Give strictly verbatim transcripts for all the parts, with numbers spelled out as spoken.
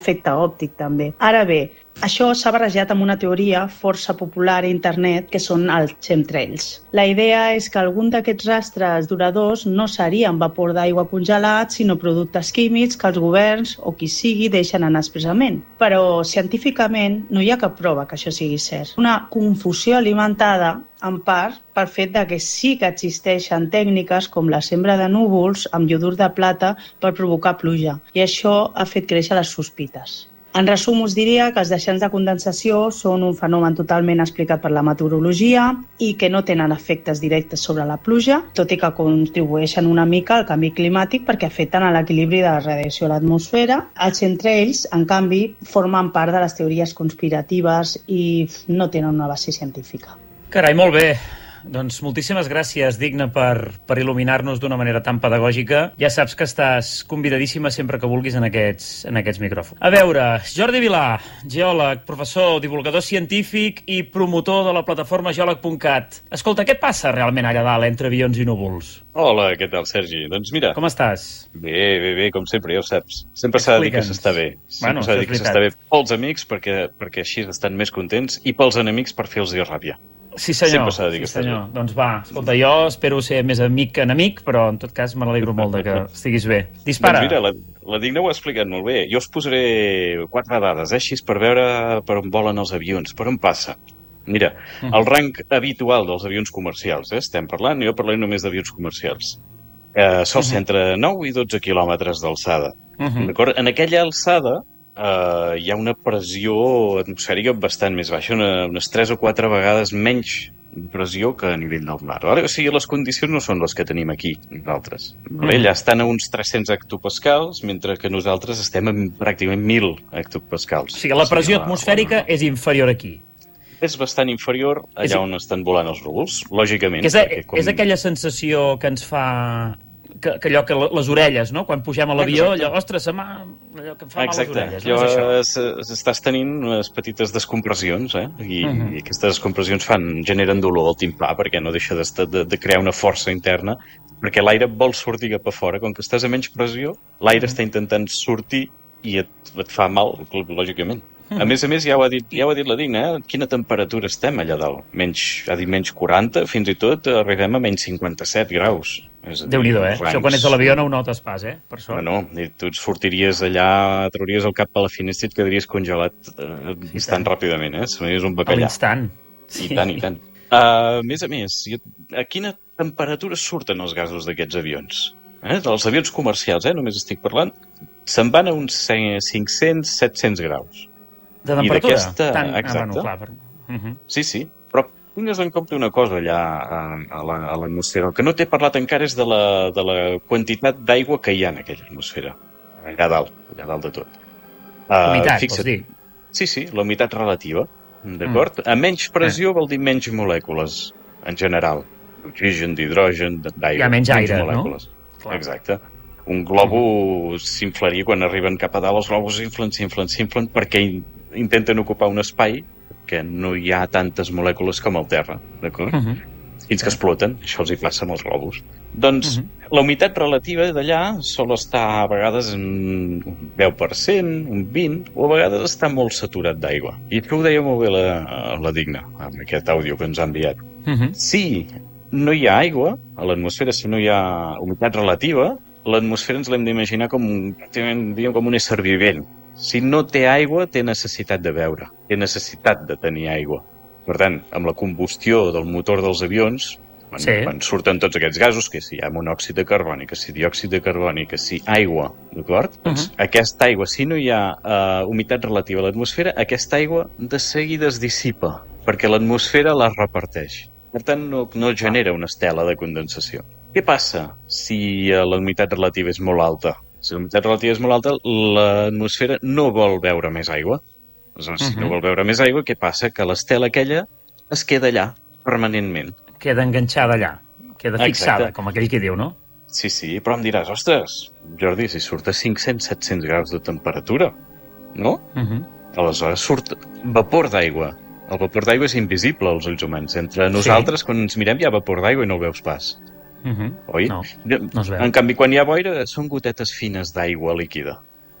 efecte òptic també. Ara bé, això s'ha barrejat amb una teoria força popular a internet que són els chemtrails. La idea és que algun d'aquests rastres duradors no serien vapor d'aigua congelat, sinó productes químics que els governs o qui sigui deixen anar expressament. Però científicament no hi ha cap prova que això sigui cert. Una confusió alimentada en part pel fet de que sí que existeixen tècniques com la sembra de núvols amb iodur de plata per provocar pluja, i això ha fet créixer les sospites. En resum, us diria que els deixants de condensació són un fenomen totalment explicat per la meteorologia i que no tenen efectes directes sobre la pluja, tot i que contribueixen una mica al canvi climàtic perquè afecten a l'equilibri de la radiació a l'atmosfera. Els chemtrails, en canvi, formen part de les teories conspiratives i no tenen una base científica. Carai, molt bé. Doncs moltíssimes gràcies, Digna, per, per il·luminar-nos d'una manera tan pedagògica. Ja saps que estàs convidadíssima sempre que vulguis en aquests, en aquests micròfons. A veure, Jordi Vilà, geòleg, professor, divulgador científic i promotor de la plataforma geòleg punt cat. Escolta, què passa realment allà dalt entre avions i núvols? Hola, què tal, Sergi? Doncs mira... Com estàs? Bé, bé, bé, com sempre, ja ho saps. Sempre s'ha de dir que s'està bé. Sempre Bueno, s'ha de això dir és que s'està bé veritat. pels amics, perquè, perquè així estan més contents, i pels enemics per fer-los ràbia. Sí senyor, Sempre s'ha de dir sí que estàs senyor. Doncs va, escolta, jo espero ser més amic que enemic, però en tot cas me n'alegro molt de que estiguis bé. Dispara. Doncs mira, la, la Digna ho ha explicat molt bé. Jo us posaré quatre dades, eh, així per veure per on volen els avions, per on passa. Mira, Mm. el rang habitual dels avions comercials, eh, estem parlant, jo parlaré només d'avions comercials, eh, sol ser entre nou i dotze quilòmetres d'alçada. Mhm. D'acord? En aquella alçada eh, hi ha una pressió atmosfèrica bastant més baixa, una, unes tres o quatre vegades menys pressió que a nivell del mar. Vale? O sigui, les condicions no són les que tenim aquí, nosaltres. Vale? Mm. Allà estan a uns tres-cents hectopascals, mentre que nosaltres estem a pràcticament mil hectopascals. O sigui, la pressió la- atmosfèrica la- és inferior aquí. és bastant inferior allà És- on estan volant els núvols, lògicament. Que és, a, perquè com- és aquella sensació que ens fa... Que, que allò que les orelles, no? Quan pugem a l'avió, Exacte. allò, ostres, se m'ha... allò que em fa Exacte. mal les orelles. Allò, No és això? es- es- estàs tenint unes petites descompressions, eh? I, Mhm. i aquestes descompressions fan, generen dolor al timpà, perquè no deixa d'estar- de, de crear una força interna, perquè l'aire vol sortir cap a fora. Com que estàs a menys pressió, l'aire està intentant sortir i et, et fa mal, lògicament. A més a més, ja ho ha dit, ja ho ha dit la Digna, eh? Quina temperatura estem allà dalt? Menys, ha dit menys quaranta, fins i tot arribem a menys cinquanta-set graus. És a dir, Déu-n'hi-do, eh? rangs- Això quan ets a l'avió no ho notes pas, eh? Per sort. Bueno, i tu et sortiries allà, trauries el cap a la finestra i et quedaries congelat eh, Sí, bastant tant. ràpidament, eh? És un A bacallà. l'instant. I tant, i tant. Uh, a més a més, jo- a quina temperatura surten els gasos d'aquests avions? Eh? Els avions comercials, eh? Només estic parlant, se'n van a uns cinc-cents a set-cents graus. De temperatura? d'aquesta- Tant... exacte. Ah, bueno, clar. Per... Uh -huh. Sí, sí, però tingues en compte una cosa allà a, a la- a l'atmosfera. El que no t'he parlat encara és de la, de la quantitat d'aigua que hi ha en aquella atmosfera. Allà dalt, allà dalt de tot. Uh, Humitat, vols dir? Sí, sí, la humitat relativa, d'acord? Mm. A menys pressió eh. vol dir menys molècules, en general. D'oxigen, d'hidrogen, d'aigua. Hi ha menys aire, no? molècules. Clar. Exacte. Un globo s'inflaria quan arriben cap a dalt, els globus s'inflen, s'inflen, s'inflen, perquè in- intenten ocupar un espai que no hi ha tantes molècules com al terra, d'acord? Uh -huh. Fins que exploten, això els hi passa amb els globus. Doncs Mhm. la humitat relativa d'allà sol estar a vegades en un deu per cent, un vint, o a vegades està molt saturat d'aigua. I això ho deia molt bé la, la Digna, amb aquest àudio que ens ha enviat. Uh -huh. Si no hi ha aigua a l'atmosfera, si no hi ha humitat relativa, l'atmosfera ens l'hem d'imaginar com, un- pràcticament, diríem, com un ésser vivent. Si no té aigua, té necessitat de beure, té necessitat de tenir aigua. Per tant, amb la combustió del motor dels avions, quan, Sí. quan surten tots aquests gasos, que si hi ha monòxid de carboni, que si diòxid de carboni, que si aigua, d'acord? Uh-huh. Doncs aquesta aigua, si no hi ha uh, humitat relativa a l'atmosfera, aquesta aigua de seguida es dissipa, perquè l'atmosfera la reparteix. Per tant, no, no genera una estela de condensació. Què passa si uh, la humitat relativa és molt alta? Si la humitat relativa és molt alta, l'atmosfera no vol beure més aigua. Aleshores, si Mhm. no vol beure més aigua, què passa? Que l'estela aquella es queda allà, permanentment. Queda enganxada allà. Queda fixada, Exacte. com aquell que diu, no? Sí, sí, però em diràs, ostres, Jordi, si surt a cinc-cents a set-cents graus de temperatura, no? Uh -huh. Aleshores surt vapor d'aigua. El vapor d'aigua és invisible als ulls humans. Entre nosaltres, sí. quan ens mirem, hi ha vapor d'aigua i no el veus pas. Uh -huh. Oi? No, no es veu. En canvi, quan hi ha boira, són gotetes fines d'aigua líquida.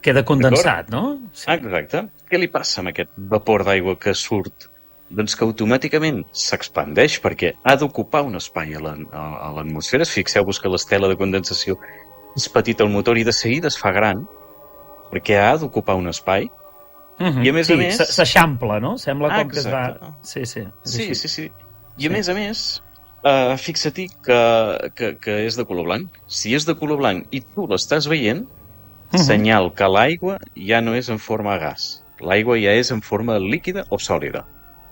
queda condensat, no? Sí. Exacte. Què li passa amb aquest vapor d'aigua que surt? Doncs que automàticament s'expandeix perquè ha d'ocupar un espai a l'atmosfera. Fixeu-vos que l'estela de condensació és petita al motor i de seguida es fa gran perquè ha d'ocupar un espai. Mm-hmm. I a més sí, a més... s'eixampla, no? Sembla com ah, que es va... Sí, sí. Sí, sí, sí. I a sí. més a més, uh, fixa-t'hi que, que, que és de color blanc. Si és de color blanc i tu l'estàs veient, mm-hmm. senyal que l'aigua ja no és en forma de gas. L'aigua ja és en forma líquida o sòlida.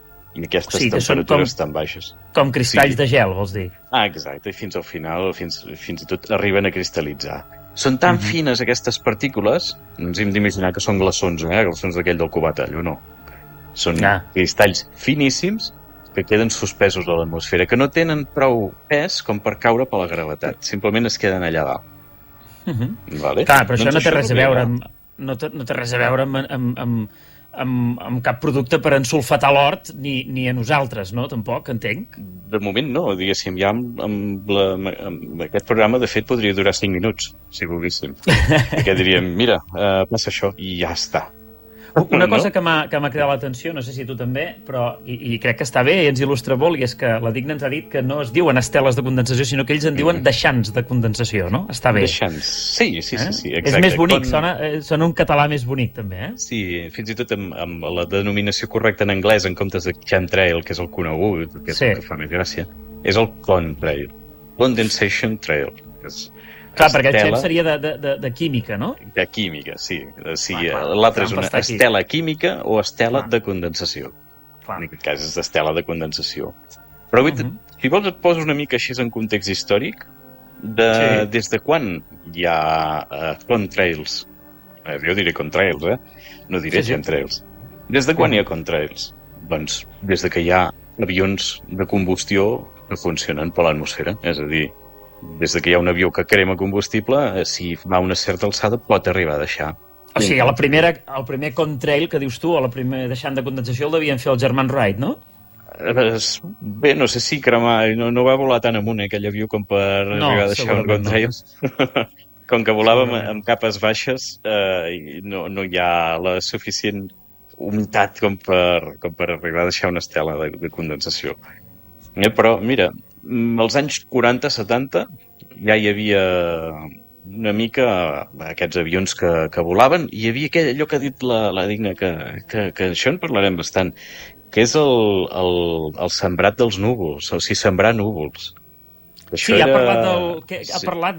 I aquestes sí, temperatures com, tan baixes. Com cristalls sí. de gel, vols dir? Ah, exacte. I fins al final, fins, fins i tot arriben a cristal·litzar. Són tan mm-hmm. fines aquestes partícules, no ens hem d'imaginar que són glaçons, eh? glaçons d'aquell del cubatall, no. Són ah. cristalls finíssims que queden suspesos a l'atmosfera, que no tenen prou pes com per caure per la gravetat. Simplement es queden allà dalt. Mm-hmm. Vale? Clar, però doncs això no té res a veure amb, no té, no té res a veure amb, amb, amb, amb, amb cap producte per ensulfatar l'hort, ni, ni a nosaltres, no? Tampoc, entenc. De moment no, diguéssim, ja amb, amb, la, amb aquest programa, de fet, podria durar cinc minuts, si volguéssim. Perquè diríem, mira, uh, passa això, i ja està. Una cosa no? que m'ha cridat l'atenció, no sé si tu també, però, i, i crec que està bé i ens il·lustra molt, i és que la Digna ens ha dit que no es diuen esteles de condensació, sinó que ells en diuen deixants de condensació, no? Està bé. Deixants, sí, sí, sí, sí, exacte. És més bonic, Quan... sona, sona un català més bonic, també, eh? Sí, fins i tot amb, amb la denominació correcta en anglès, en comptes de chemtrail, que és el conegut, que és sí. el que fa més gràcia, és el contrail, condensation trail, que és... Clar, perquè el xem seria de, de, de, de química, no? De química, sí. sí L'altre és una estela química o estela clar. de condensació. Clar. En aquest cas és estela de condensació. Però uh -huh. si vols et poso una mica així en context històric, de, sí. des de quan hi ha uh, contrails, eh, jo diré contrails, eh? No diré sí, chemtrails. Sí. Des de quan uh -huh. hi ha contrails? Doncs des de que hi ha avions de combustió que funcionen per l'atmosfera, és a dir, des de que hi ha un avió que crema combustible, si va a una certa alçada pot arribar a deixar. O sigui, la primera, el primer contrail que dius tu, o el primer deixant de condensació, el devien fer els germans Wright, no? Bé, no sé si cremar... No, no va volar tan amunt, eh, aquell avió, com per no, arribar a deixar un contrail. No. Com que volàvem amb capes baixes, eh, no, no hi ha la suficient humitat com per, com per arribar a deixar una estela de, de condensació. Eh, però, mira, als anys quaranta setanta ja hi havia una mica aquests avions que, que volaven, i hi havia aquell, allò que ha dit la, la Digna, que, que, que això en parlarem bastant, que és el, el, el sembrat dels núvols, o sigui, sembrar núvols. Això sí, era... ha parlat, del, que, sí. ha parlat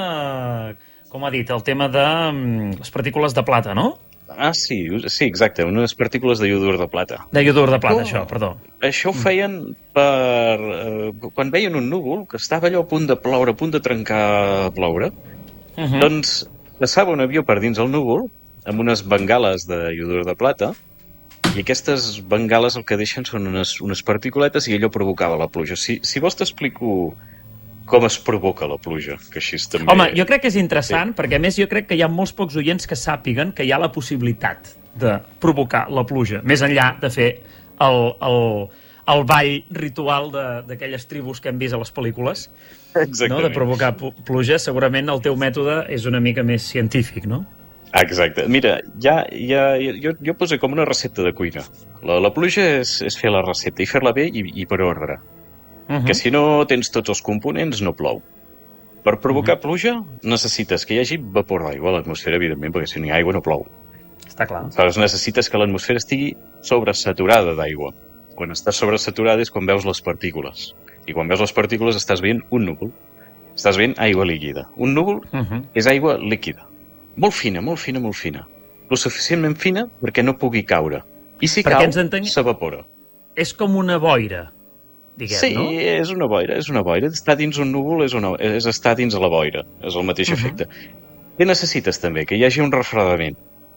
de, com ha dit, el tema de les partícules de plata, no? Ah, sí, sí, exacte, unes partícules de iodur de plata. De iodur de plata, oh, això, perdó. Això ho feien per... Eh, quan veien un núvol que estava allò a punt de ploure, a punt de trencar a ploure, uh -huh. doncs passava un avió per dins el núvol amb unes bengales de iodur de plata, i aquestes bengales el que deixen són unes, unes particuletes, i allò provocava la pluja. Si, si vols t'explico com es provoca la pluja, que així també... Home, jo crec que és interessant, sí. perquè a més jo crec que hi ha molts pocs oients que sàpiguen que hi ha la possibilitat de provocar la pluja, més enllà de fer el, el, el ball ritual d'aquelles tribus que hem vist a les pel·lícules, no? De provocar pluja. Segurament el teu mètode és una mica més científic, no? Exacte. Mira, ja, ja, jo, jo poso com una recepta de cuina. La, la pluja és, és fer la recepta, i fer-la bé i, i per ordre. Uh-huh. Que si no tens tots els components, no plou. Per provocar uh-huh. pluja, necessites que hi hagi vapor d'aigua a l'atmosfera, evidentment, perquè si no hi ha aigua no plou. Està clar. Aleshores necessites que l'atmosfera estigui sobresaturada d'aigua. Quan estàs sobresaturada és quan veus les partícules. I quan veus les partícules estàs veient un núvol. Estàs veient aigua líquida. Un núvol uh-huh. és aigua líquida. Molt fina, molt fina, molt fina. Lo suficientment fina perquè no pugui caure. I si perquè cau, entengui... s'evapora. És com una boira. Diguem, sí, no? és una boira, és una boira. Estar dins un núvol és, una, és estar dins la boira. És el mateix uh-huh. efecte. Què necessites també? Que hi hagi un refredament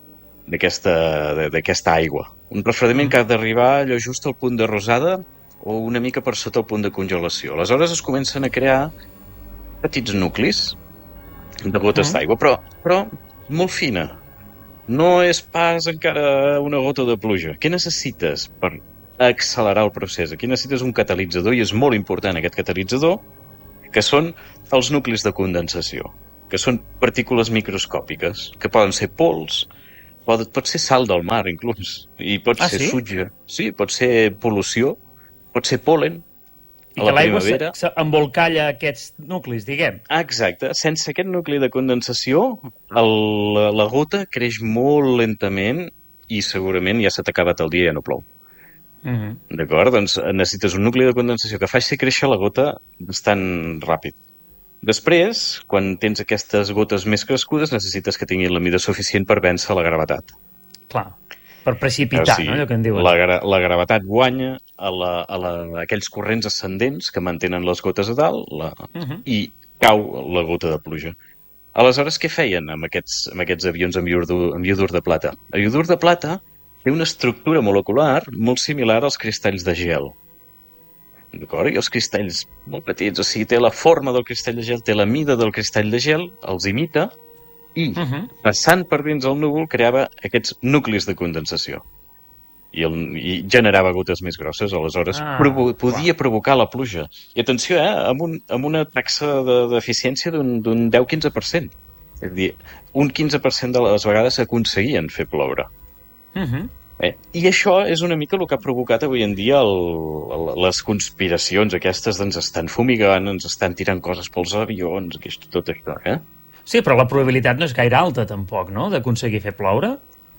d'aquesta aigua. Un refredament uh-huh. que ha d'arribar allò just al punt de rosada o una mica per sota el punt de congelació. Aleshores es comencen a crear petits nuclis de gotes uh-huh. d'aigua, però, però molt fina. No és pas encara una gota de pluja. Què necessites per accelerar el procés? Aquí necessites un catalitzador, i és molt important aquest catalitzador, que són els nuclis de condensació. que són partícules microscòpiques, que poden ser pols, pot, pot ser sal del mar, inclús, i pot Ah, ser sí? sutge, sí, pot ser pol·lució, pot ser pol·len, I a que la l'aigua primavera. s'embolcalla aquests nuclis, diguem. Ah, exacte. Sense aquest nucli de condensació, el, la, la gota creix molt lentament i segurament ja s'ha acabat el dia i ja no plou. Mm -hmm. D'acord? Doncs necessites un nucli de condensació que faci créixer la gota bastant ràpid. Després, quan tens aquestes gotes més crescudes, necessites que tinguin la mida suficient per vèncer la gravetat. Clar, per precipitar, O sigui, no?, allò que en diuen. La, gra la gravetat guanya a, la, a, la, a aquells corrents ascendents que mantenen les gotes a dalt la, Uh -huh. i cau la gota de pluja. Aleshores, què feien amb aquests, amb aquests avions amb iodur, amb iodur de plata? El iodur de plata té una estructura molecular molt similar als cristalls de gel. D'acord? I els cristalls molt petits, o sigui, té la forma del cristall de gel, té la mida del cristall de gel, els imita, i Uh -huh. passant per dins el núvol creava aquests nuclis de condensació. I, el, i generava gotes més grosses, aleshores Ah, provo podia clar. provocar la pluja. I atenció, eh, amb, un, amb una taxa d'eficiència de, d'un deu a quinze per cent. És a dir, un quinze per cent de les vegades aconseguien fer ploure. Uh -huh. Eh? I això és una mica el que ha provocat avui en dia el, el, les conspiracions aquestes d'ens estan fumigant, ens estan tirant coses pels avions, aquest, tot això, eh? Sí, però la probabilitat no és gaire alta, tampoc, no?, d'aconseguir fer ploure.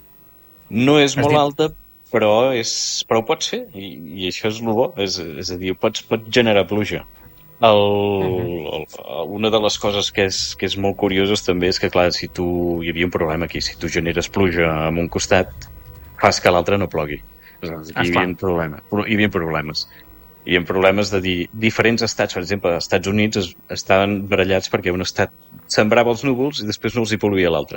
No és Has molt dit- alta, però, és, però ho pots fer, i, i això és el bo, és, és a dir, pots, pots generar pluja. El, Mhm. el, una de les coses que és, que és molt curioses també és que, clar, si tu, hi havia un problema aquí, si tu generes pluja en un costat, fas que l'altre no plogui. Aleshores, aquí hi havia, problema, hi havia problemes. Hi havia problemes de dir, diferents estats, per exemple, els Estats Units es, estaven barallats perquè un estat sembrava els núvols i després no els hi pol·luïa l'altre.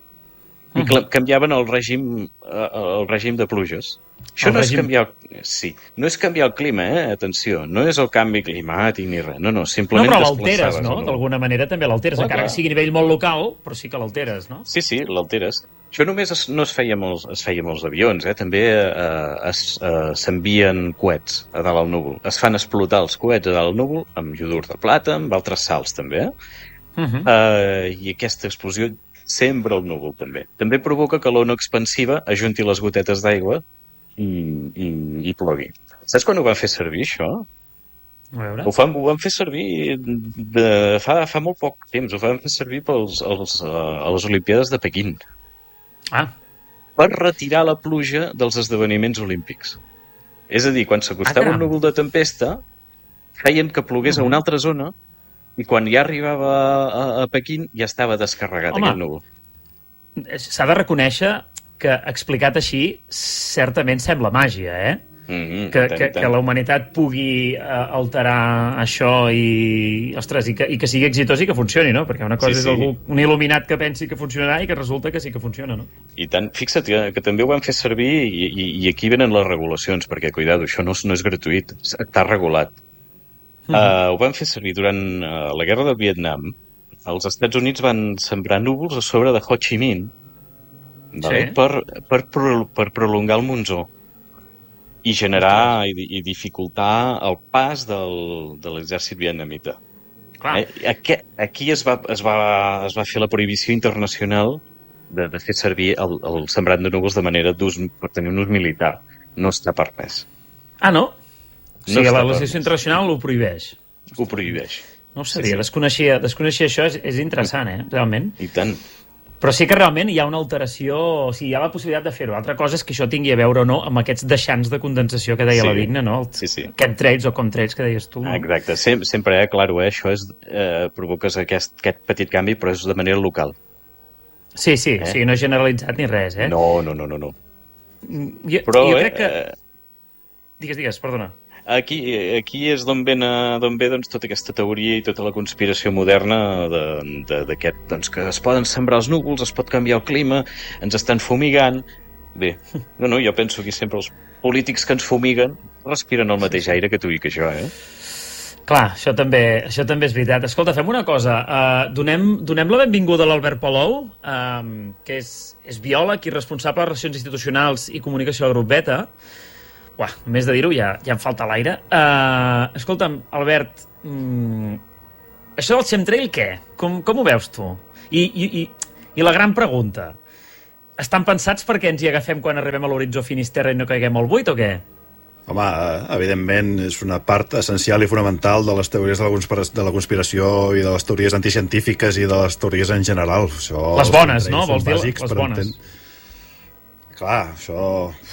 I Mhm. uh-huh. canviaven el règim, eh, el règim de pluges. Això El no règim- és canviar... Sí, no és canviar el clima, eh? Atenció, no és el canvi climàtic ni res. No, no, No, simplement però desplaçaves l'alteres, el no?, núvol. d'alguna manera també l'alteres, Clar, encara clar. que sigui a nivell molt local, però sí que l'alteres, no? Sí, sí, l'alteres. Això només es, no es feia amb els, es feia amb els avions, eh? També eh, es, eh, s'envien coets a dalt al núvol. Es fan explotar els coets a dalt al núvol amb iodur de plata, amb altres sals també, eh? Uh -huh. Uh, I aquesta explosió sembra el núvol també. També provoca que l'ona expansiva ajunti les gotetes d'aigua i, i, i plogui. Saps quan ho van fer servir, això? A veure. Ho, fan, ho van fer servir de, fa, fa molt poc temps. Ho van fer servir pels, els, uh, a les Olimpíades de Pequín Ah, per retirar la pluja dels esdeveniments olímpics. És a dir, quan s'acostava Ah, un caram. núvol de tempesta, feien que plogués Mhm. a una altra zona i quan ja arribava a, a Pequín ja estava descarregat Home. aquell núvol. s'ha de reconèixer que, explicat així, certament sembla màgia, eh? Mm-hmm, Que, tant, que, tant. que la humanitat pugui uh, alterar això i, ostres, i que, i que sigui exitós i que funcioni, no? Perquè una cosa Sí, és sí. algú, un il·luminat que pensi que funcionarà i que resulta que sí que funciona, no? I tant, fixa't que, que també ho van fer servir i, i, i aquí venen les regulacions, perquè, cuidado, això no, és- no és gratuït, està regulat. Mhm. Uh, ho van fer servir durant uh, la guerra del Vietnam. Els Estats Units van sembrar núvols a sobre de Ho Chi Minh, vale? Sí. per, per, pro, per prolongar el monsó i generar i, i dificultar el pas del, de l'exèrcit vietnamita. Clar, Eh, aquí, aquí es, va, es, va, es va fer la prohibició internacional de, de fer servir el, el sembrat de núvols de manera d'ús per tenir un ús militar. No està per res. Ah, no? O sigui, està la per legislació res. internacional ho prohibeix. Ho prohibeix. No ho Sí, sabia, sí. desconeixia, desconeixia això, és, és interessant, eh, realment. I tant. Però sí que realment hi ha una alteració, o sigui, hi ha la possibilitat de fer-ho. Altra cosa és que això tingui a veure o no amb aquests deixants de condensació que deia Sí. la Digna, no? El, Sí, sí. chemtrails o comtrails que deies tu. No? Exacte. Sem sempre, eh, claro, eh, això és, eh, provoques aquest, aquest petit canvi, però és de manera local. Sí, sí, Eh? o sigui, no és generalitzat ni res, eh? No, no, no, no. no. Jo, Però, jo eh, crec que... eh, Digues, digues, perdona. Aquí, aquí és d'on ve, d'on ve doncs, tota aquesta teoria i tota la conspiració moderna de- de- d'aquest, doncs, que es poden sembrar els núvols, es pot canviar el clima, ens estan fumigant. Bé, no, no, jo penso que sempre els polítics que ens fumiguen respiren el mateix aire que tu i que jo, eh? Clar, això també, això també és veritat. Escolta, fem una cosa. Uh, donem, donem la benvinguda a l'Albert Palou, uh, que és, és biòleg i responsable de Relacions Institucionals i Comunicació del Grup Beta. Uah, només de dir-ho ja, ja em falta l'aire. Uh, escolta'm, Albert, mm, això del chemtrail què? Com, com ho veus tu? I, i, i, I la gran pregunta, estan pensats perquè ens hi agafem quan arribem a l'horitzó Finisterra i no caiguem al buit o què? Home, evidentment és una part essencial i fonamental de les teories de la, de la conspiració i de les teories anticientífiques i de les teories en general. Això, les bones, no? Vols dir les bones? Enten... Clar, això...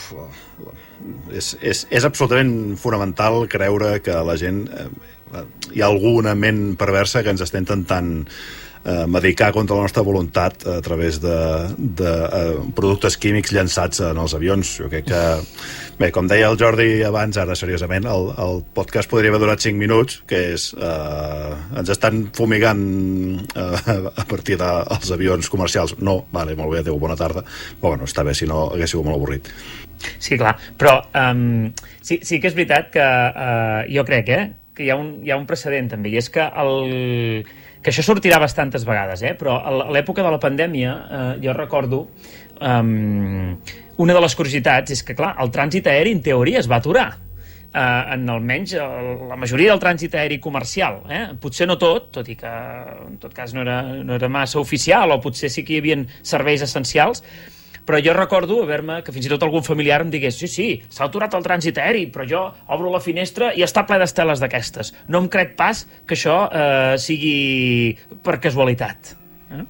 És, és, és absolutament fonamental creure que la gent... Eh, hi ha alguna ment perversa que ens està intentant eh, medicar contra la nostra voluntat a través de, de eh, productes químics llançats en els avions. Jo crec que... Bé, com deia el Jordi abans, ara seriosament, el, el podcast podria haver durat cinc minuts, que és... Eh, ens estan fumigant eh, a partir dels avions comercials. No, vale, molt bé, adéu, bona tarda. Però bueno, està bé, si no hagués sigut molt avorrit. Sí, clar, però um, sí, sí que és veritat que uh, jo crec eh, que hi ha, un, hi ha un precedent també, i és que, el, que això sortirà bastantes vegades, eh, però a l'època de la pandèmia uh, jo recordo um, una de les curiositats és que, clar, el trànsit aeri en teoria es va aturar. Uh, en almenys uh, la majoria del trànsit aeri comercial, eh? Potser no tot, tot i que en tot cas no era, no era massa oficial, o potser sí que hi havia serveis essencials, però jo recordo haver-me, que fins i tot algun familiar em digués sí, sí, s'ha aturat el trànsit aeri, però jo obro la finestra i està ple d'esteles d'aquestes. No em crec pas que això eh, sigui per casualitat. Eh?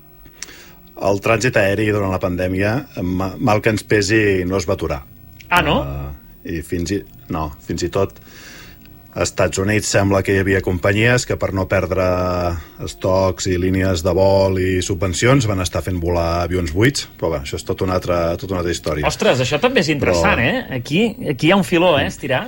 El trànsit aeri durant la pandèmia, mal que ens pesi, no es va aturar. Ah, no? Uh, I fins i, no, fins i tot als Estats Units sembla que hi havia companyies que per no perdre estocs i línies de vol i subvencions van estar fent volar avions buits, però bé, això és tota una altra, tota una altra història. Ostres, això també és interessant, però... eh? Aquí, aquí hi ha un filó, eh, estirar.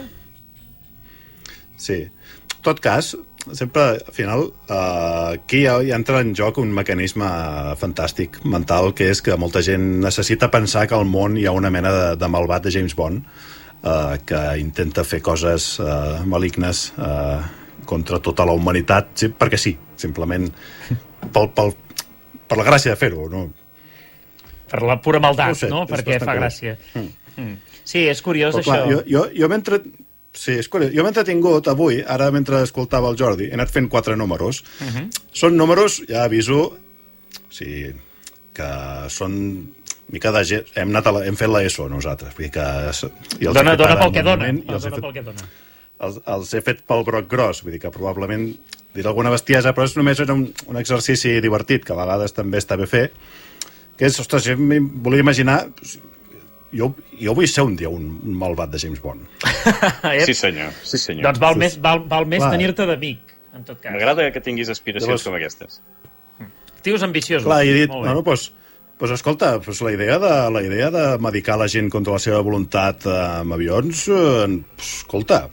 Sí. En tot cas, sempre, al final, eh, aquí hi, hi entra en joc un mecanisme fantàstic mental, que és que molta gent necessita pensar que al món hi ha una mena de, de malvat de James Bond, Uh, que intenta fer coses uh, malignes uh, contra tota la humanitat, sí, perquè sí, simplement pel, pel, per la gràcia de fer-ho, no? Per la pura maldat, no? Sé, no? Perquè fa curiós. Gràcia. Mm. Mm. Sí, és curiós, però, clar, això. Jo, jo, jo mentre... Sí, és curiós. Jo m'he entretingut avui, ara mentre escoltava el Jordi, he anat fent quatre números. Uh -huh. Són números, ja aviso, sí, que són... mica de gent, hem, anat a la, hem fet l'ESO nosaltres, vull dir que... I els dona, dona pel que dona. I els, dona fet, dona. Els, els he fet pel broc gros, vull dir que probablement diré alguna bestiesa, però és només era un, un exercici divertit, que a vegades també està bé fer, que és, ostres, jo volia imaginar... Jo, jo vull ser un dia un, un malvat de James Bond. Sí, senyor. Sí, senyor. Doncs val més, val, val més tenir-te d'amic, en tot cas. M'agrada que tinguis aspiracions Llavors, com aquestes. Tios ambiciosos. Clar, he dit, no, no, doncs... Pues escolta, pues la idea de la idea de medicar la gent contra la seva voluntat amb avions, eh, escolta,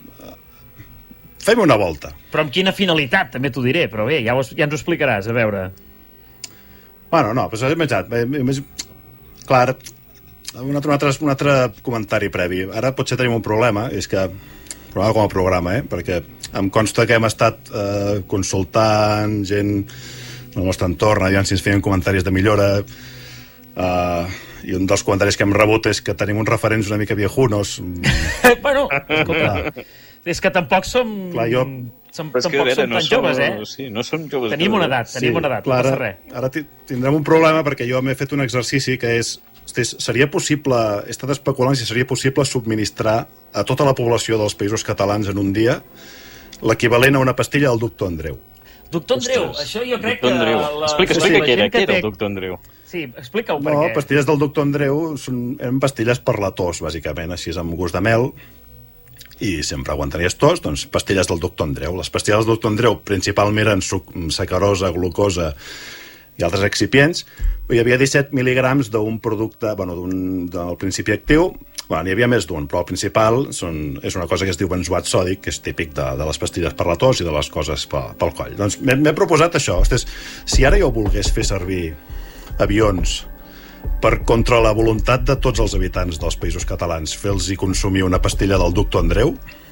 fem una volta. Però amb quina finalitat, també t'ho diré, però bé, ja, ho, ja ens ho explicaràs, a veure. Bueno, no, pues he menjat. Més, clar, un altre, un, altre, un altre comentari previ. Ara potser tenim un problema, és que, problema com a programa, eh? Perquè em consta que hem estat eh, consultant gent del nostre entorn, aviam si ens feien comentaris de millora. Uh, i un dels comentaris que hem rebut és que tenim uns referents una mica viejunos. Bueno, escolta, és que tampoc som... Clar, jo... som tampoc veure, som tan no joves, som, eh? Sí, no som joves. Tenim una edat, tenim sí, una edat, clar, no passa res. Ara tindrem un problema perquè jo m'he fet un exercici que és, és seria possible, he estat especulant si seria possible subministrar a tota la població dels països catalans en un dia l'equivalent a una pastilla del doctor Andreu. Doctor Andreu, Ostres, això jo crec que... La, explica, explica què era, què era el doctor Andreu. Sí, explica-ho per no, què. No, pastilles del doctor Andreu són, eren pastilles per la tos, bàsicament, així amb gust de mel, i sempre aguantaries tos, doncs pastilles del doctor Andreu. Les pastilles del doctor Andreu principalment eren suc, sacarosa, glucosa i altres excipients. Hi havia disset mil·ligrams d'un producte, bueno, d'un, del principi actiu. Bueno, n'hi havia més d'un, però el principal són, és una cosa que es diu benzoat sòdic, que és típic de, de les pastilles per la tos i de les coses pel, pel coll. Doncs m'he proposat això. Ostres, si ara jo volgués fer servir avions per contra la voluntat de tots els habitants dels països catalans, fer-los consumir una pastilla del doctor Andreu,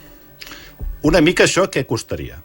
una mica això què costaria?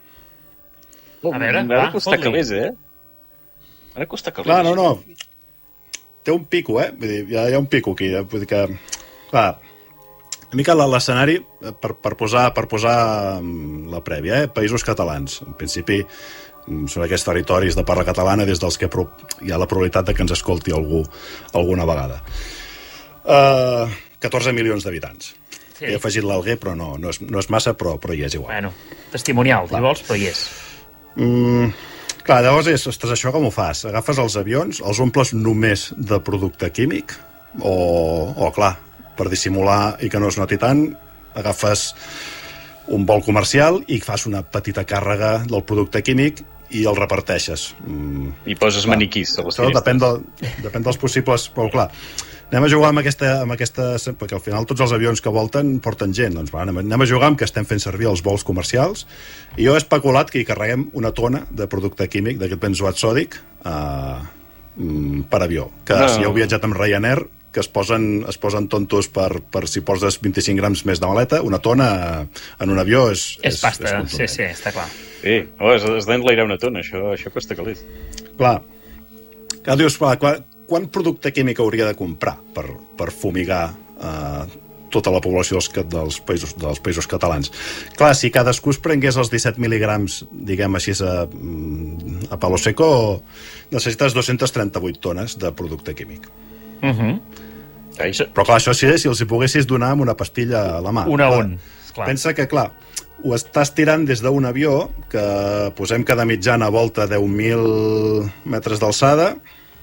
A veure, va, ara costa calés, eh? Ara costa calés. Clar, no, no. Té un pico, eh? Vull dir, hi ha, hi ha un pico aquí. Eh? Vull dir que... Clar, una mica l'escenari per, per, posar, per posar la prèvia, eh? Països catalans. En principi, són aquests territoris de parla catalana des dels que pro... hi ha la probabilitat de que ens escolti algú alguna vegada. Uh, catorze milions d'habitants. Sí. He afegit l'Alguer, però no, no, és, no és massa, però, però hi és igual. Bueno, testimonial, clar. Si vols, però hi és. Mm, clar, llavors és, ostres, això com ho fas? Agafes els avions, els omples només de producte químic, o, o clar, per dissimular i que no es noti tant, agafes un vol comercial i fas una petita càrrega del producte químic i el reparteixes. Mm, I poses clar, maniquís a les finestres. Depèn, del, depèn dels possibles... Però clar, anem a jugar amb aquesta, amb aquesta... Perquè al final tots els avions que volten porten gent. Doncs va, anem, anem a jugar amb que estem fent servir els vols comercials i jo he especulat que hi carreguem una tona de producte químic, d'aquest benzoat sòdic, uh, per avió. Que no. Si heu viatjat amb Ryanair, que es posen, es posen tontos per, per si poses vint-i-cinc grams més de maleta, una tona en un avió és... És, és pasta, és sí, sí, està clar. Sí, oh, has, has d'enlairar una tona, això, això costa calés. Clar. Clar, dius, clar, quan, quan producte químic hauria de comprar per, per fumigar eh, tota la població dels, dels, països, dels països catalans? Clar, si cadascú es prengués els disset mil·ligrams, diguem així, a, a palo seco, necessites dos-centes trenta-vuit tones de producte químic. Uh -huh. Però clar, això sí, si els hi poguessis donar amb una pastilla a la mà. Un a un. Clar. Pensa que, clar, ho estàs tirant des d'un avió que posem que de mitjana volta deu mil metres d'alçada,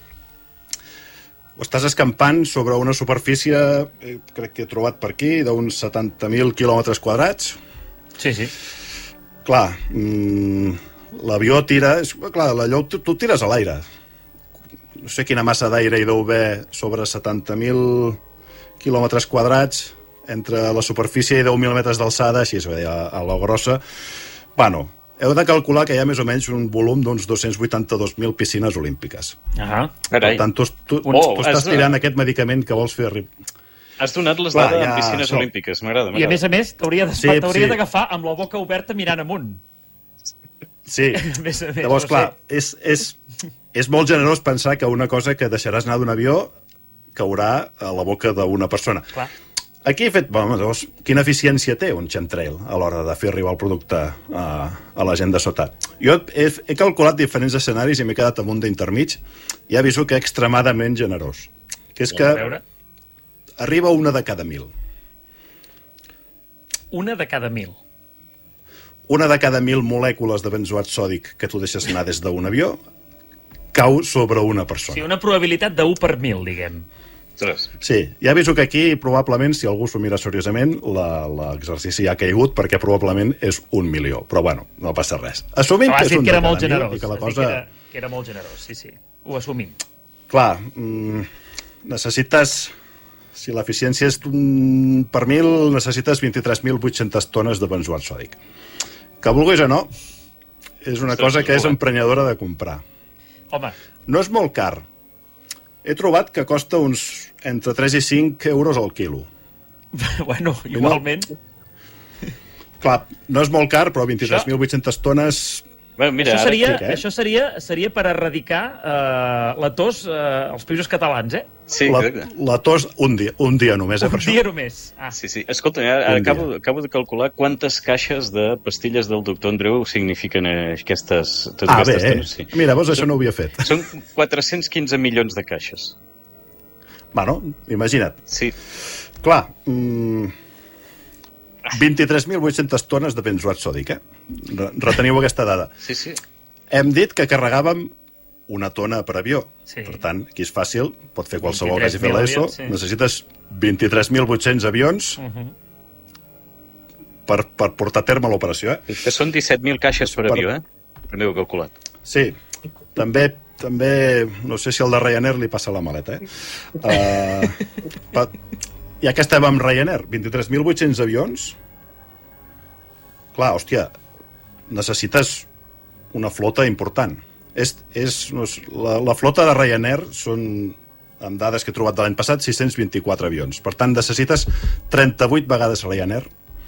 ho estàs escampant sobre una superfície, eh, crec que he trobat per aquí, d'uns setanta mil quilòmetres quadrats. Sí, sí. Clar, mmm, l'avió tira... És, clar, l'allò tu, tu tires a l'aire. No sé quina massa d'aire hi deu haver sobre setanta mil quilòmetres quadrats entre la superfície i deu mil metres d'alçada, així a, a la grossa. Bueno, heu de calcular que hi ha més o menys un volum d'uns dos-cents vuitanta-dos mil piscines olímpiques. Ah, per tant, tu, tu, tu, oh, tu estàs tirant aquest medicament que vols fer arribar. Has donat les dades en piscines això. olímpiques, m'agrada. I a més a més, t'hauria d'agafar sí, sí. amb la boca oberta mirant amunt. Sí, més més, llavors, no clar, sé. és, és, és molt generós pensar que una cosa que deixaràs anar d'un avió caurà a la boca d'una persona. Clar. Aquí he fet, bueno, llavors, quina eficiència té un chemtrail a l'hora de fer arribar el producte a, a la gent de sota? Jo he, he calculat diferents escenaris i m'he quedat amb un d'intermig i he vist que és extremadament generós. Que és que arriba una de cada mil. Una de cada mil? Una de cada mil molècules de benzoat sòdic que tu deixes anar des d'un avió cau sobre una persona. Sí, una probabilitat de u per mil, diguem. Sí, ja aviso que aquí probablement, si algú s'ho mira seriosament, l'exercici ja ha caigut perquè probablement és un milió. Però bueno, no passa res. Assumint que és un que era de molt cada generós. mil i que la cosa... cosa... Que era, que era molt generós, sí, sí. Ho assumim. Clar, mmm, necessites... Si l'eficiència és un per mil, necessites vint-i-tres mil vuit-centes tones de benzoat sòdic. Que vulguis o no, és una cosa que és emprenyadora de comprar. Home. No és molt car. He trobat que costa uns entre tres i cinc euros al quilo. Bueno, igualment. No, clar, no és molt car, però vint-i-tres mil vuit-centes tones... Bueno, mira, això seria, ara... això seria, seria per erradicar uh, la tos uh, als països catalans, eh? Sí, la, la tos un dia, un dia només, eh, un per això. Un dia només. Ah. Sí, sí. Escolta, ara acabo, acabo de calcular quantes caixes de pastilles del doctor Andreu signifiquen aquestes, totes ah, aquestes bé, tones. Sí. Mira, vos això no ho havia fet. Són quatre-cents quinze milions de caixes. Bueno, imagina't. Sí. Clar, mmm, vint-i-tres mil vuit-centes tones de benzoat sòdic, eh? Reteniu aquesta dada. Sí, sí. Hem dit que carregàvem una tona per avió. Sí. Per tant, aquí és fàcil, pot fer qualsevol que hagi fet l'ESO. Sí. Necessites vint-i-tres mil vuit-cents avions uh -huh. per, per portar a terme l'operació, eh? Que són disset mil caixes per, per avió, eh? També ho he calculat. Sí. També, també, no sé si el de Ryanair li passa la maleta, eh? Uh, pa, ja que estem amb Ryanair, vint-i-tres mil vuit-cents avions, clar, hòstia, necessites una flota important. És, és, no és, la, la flota de Ryanair són, amb dades que he trobat de l'any passat, sis-cents vint-i-quatre avions. Per tant, necessites trenta-vuit vegades Ryanair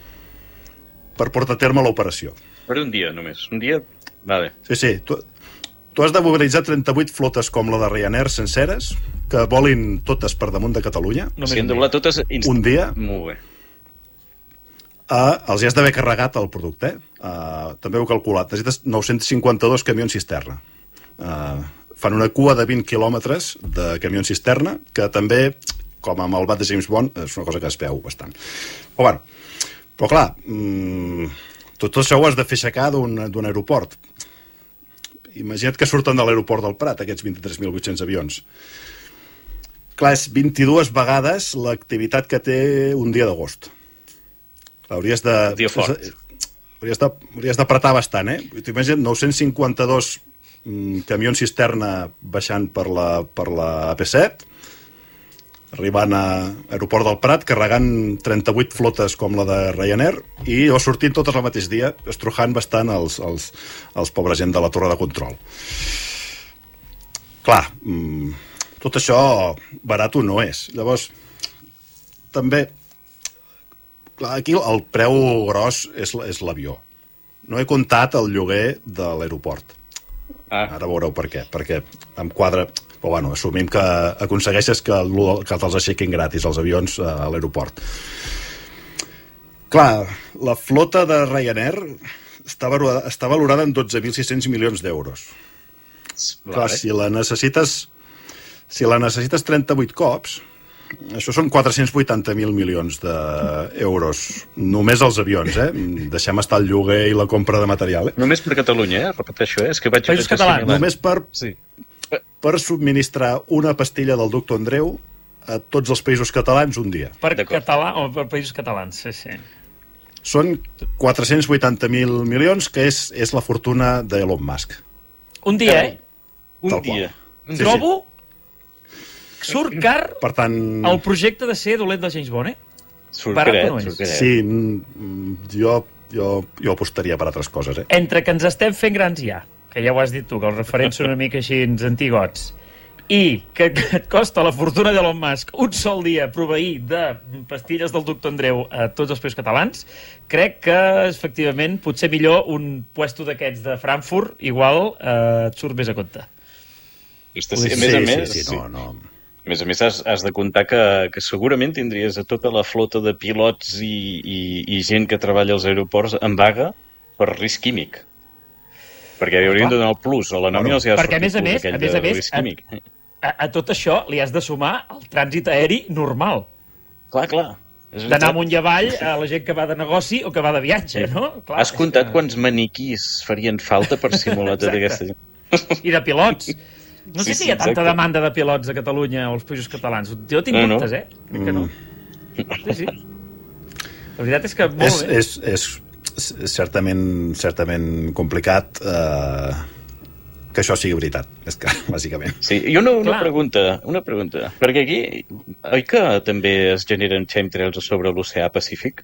per portar a terme l'operació. Per un dia, només. Un dia? Vale. Sí, sí. Tu, tu has de mobilitzar trenta-vuit flotes com la de Ryanair senceres, que volin totes per damunt de Catalunya. No si han de volar totes... Inst... Un dia. Molt bé. Uh, els hi has d'haver carregat el producte. Eh? Uh, també ho he calculat. Necessites nou-cents cinquanta-dos camions cisterna. Uh, fan una cua de vint quilòmetres de camions cisterna, que també, com amb el bat de James Bond, és una cosa que es veu bastant. Però, bueno, però clar, mmm, tot això ho has de fer aixecar d'un aeroport. Imagina't que surten de l'aeroport del Prat, aquests vint-i-tres mil vuit-cents avions. Clar, és vint-i-dues vegades l'activitat que té un dia d'agost. Hauries de... El dia fort. Hauries de, hauries d'apretar bastant, eh? T'imagina't nou-cents cinquanta-dos mm, camions cisterna baixant per la, per la A P set, arribant a l'aeroport del Prat, carregant trenta-vuit flotes com la de Ryanair, i o sortint totes el mateix dia, estrujant bastant els, els, els pobres gent de la torre de control. Clar, mmm, tot això barat no és. Llavors, també, clar, aquí el preu gros és, és l'avió. No he comptat el lloguer de l'aeroport. Ah. Ara veureu per què. Perquè em quadra... Però, bueno, assumim que aconsegueixes que, que te'ls aixequin gratis, els avions, a l'aeroport. Clar, la flota de Ryanair està valorada, està valorada en dotze mil sis-cents milions d'euros. Clar, si la necessites... Si la necessites trenta-vuit cops, això són quatre-cents vuitanta mil milions d'euros. Només els avions, eh? Deixem estar el lloguer i la compra de material, eh? Només per Catalunya, eh? Repeteixo, eh? És que vaig... Països catalans. Només per, sí. per subministrar una pastilla del doctor Andreu a tots els països catalans un dia. Per català o per països catalans, sí, sí. Són quatre-cents vuitanta mil milions, que és, és la fortuna d'Elon Musk. Un dia, eh? Un Tal dia. Sí, trobo... Sí. Surt car per tant... el projecte de ser dolent de James Bond, eh? Surt caret, surt caret. Sí, jo, jo, jo apostaria per altres coses, eh? Entre que ens estem fent grans ja, que ja ho has dit tu, que els referents són una mica així antigots, i que, que et costa la fortuna d'Elon Musk un sol dia proveir de pastilles del doctor Andreu a tots els països catalans, crec que, efectivament, potser millor un puesto d'aquests de Frankfurt, igual eh, et surt més a compte. Sí, a més a més... Sí, sí, no, no... A més a més, has, has de comptar que, que segurament tindries a tota la flota de pilots i, i, i gent que treballa als aeroports en vaga per risc químic. Perquè hi haurien de donar el plus. A la nòmina els hi ha perquè, a més a més, a més, a més a, a, a tot això li has de sumar el trànsit aeri normal. Clar, clar. D'anar amunt i avall a la gent que va de negoci o que va de viatge, no? Clar, has comptat que... quants maniquís farien falta per simular tota aquesta gent? I de pilots. No sé sí, si hi ha tanta exacte. demanda de pilots a Catalunya o als països catalans. Jo tinc no, dubtes, no. eh? Crec que no. Sí, sí. La veritat és que molt és, bé. És, és, és certament, certament complicat eh, que això sigui veritat, és que, bàsicament. Sí, i una, una pregunta, una pregunta. Perquè aquí, oi que també es generen chemtrails sobre l'oceà Pacífic?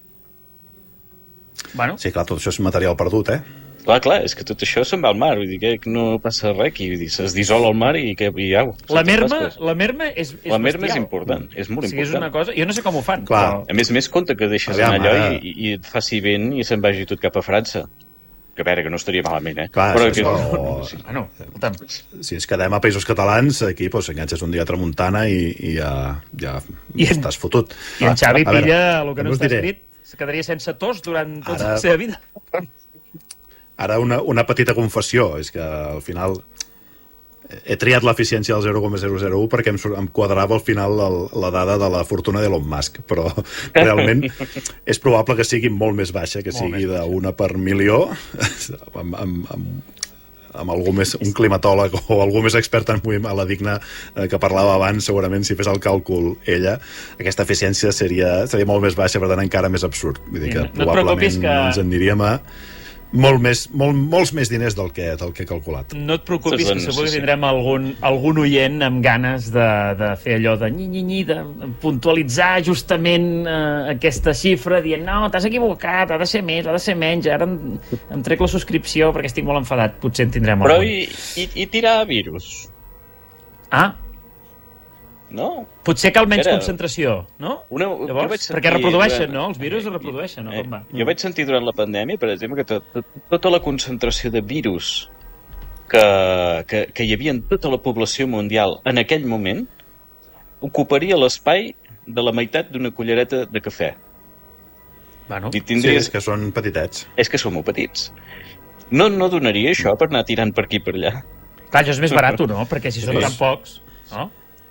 Bueno. Sí, clar, tot això és material perdut, eh? Clar, clar, és que tot això se'n va al mar, vull dir que no passa res aquí, vull dir, es dissol al mar i, que, i au. La merma, la merma és, és La merma bestial. és important, és molt o sigui, important. És una cosa, jo no sé com ho fan. Clar. Però... A més a més, compte que deixes Aviam, anar allò ara... i, i et faci vent i se'n vagi tot cap a França. Que a veure, que no estaria malament, eh? Clar, però això... que... o... sí. Ah, no, escolta'm. Si ens quedem a països catalans, aquí doncs, enganxes un dia a tramuntana i, i ja, ja I en... estàs fotut. I en Xavi veure, pilla el que no està diré. escrit, se quedaria sense tos durant tota Ara... la seva vida. Ara una, una petita confessió, és que al final he triat l'eficiència del zero coma zero zero u perquè em, em quadrava al final el, la dada de la fortuna d'Elon Musk, però realment és probable que sigui molt més baixa, que molt sigui d'una per milió, amb, amb, amb, amb algú més, un climatòleg o algú més expert en moviment, a la Digna eh, que parlava abans, segurament si fes el càlcul ella, aquesta eficiència seria, seria molt més baixa, per tant encara més absurd. Vull dir que no probablement que... ens en aniríem a molt més, molt, molts més diners del que, del que he calculat. No et preocupis, que segur que tindrem algun, algun oient amb ganes de, de fer allò de nyi-nyi-nyi, de puntualitzar justament eh, aquesta xifra, dient, no, t'has equivocat, ha de ser més, ha de ser menys, ara em, em trec la subscripció perquè estic molt enfadat, potser en tindrem Però algun. i, i, i tirar virus? Ah, no? potser cal menys Era... concentració, no? Una, Llavors, perquè reprodueixen, no? Els virus es reprodueixen, no? Eh, Com va? jo vaig sentir durant la pandèmia, per exemple, que tot, tot, tota la concentració de virus que, que, que hi havia en tota la població mundial en aquell moment ocuparia l'espai de la meitat d'una cullereta de cafè. Bueno, I tindries... Sí, és que són petitets. És que són molt petits. No, no donaria això per anar tirant per aquí i per allà? Clar, això és més barat, no? Perquè si són sí. tan pocs, no?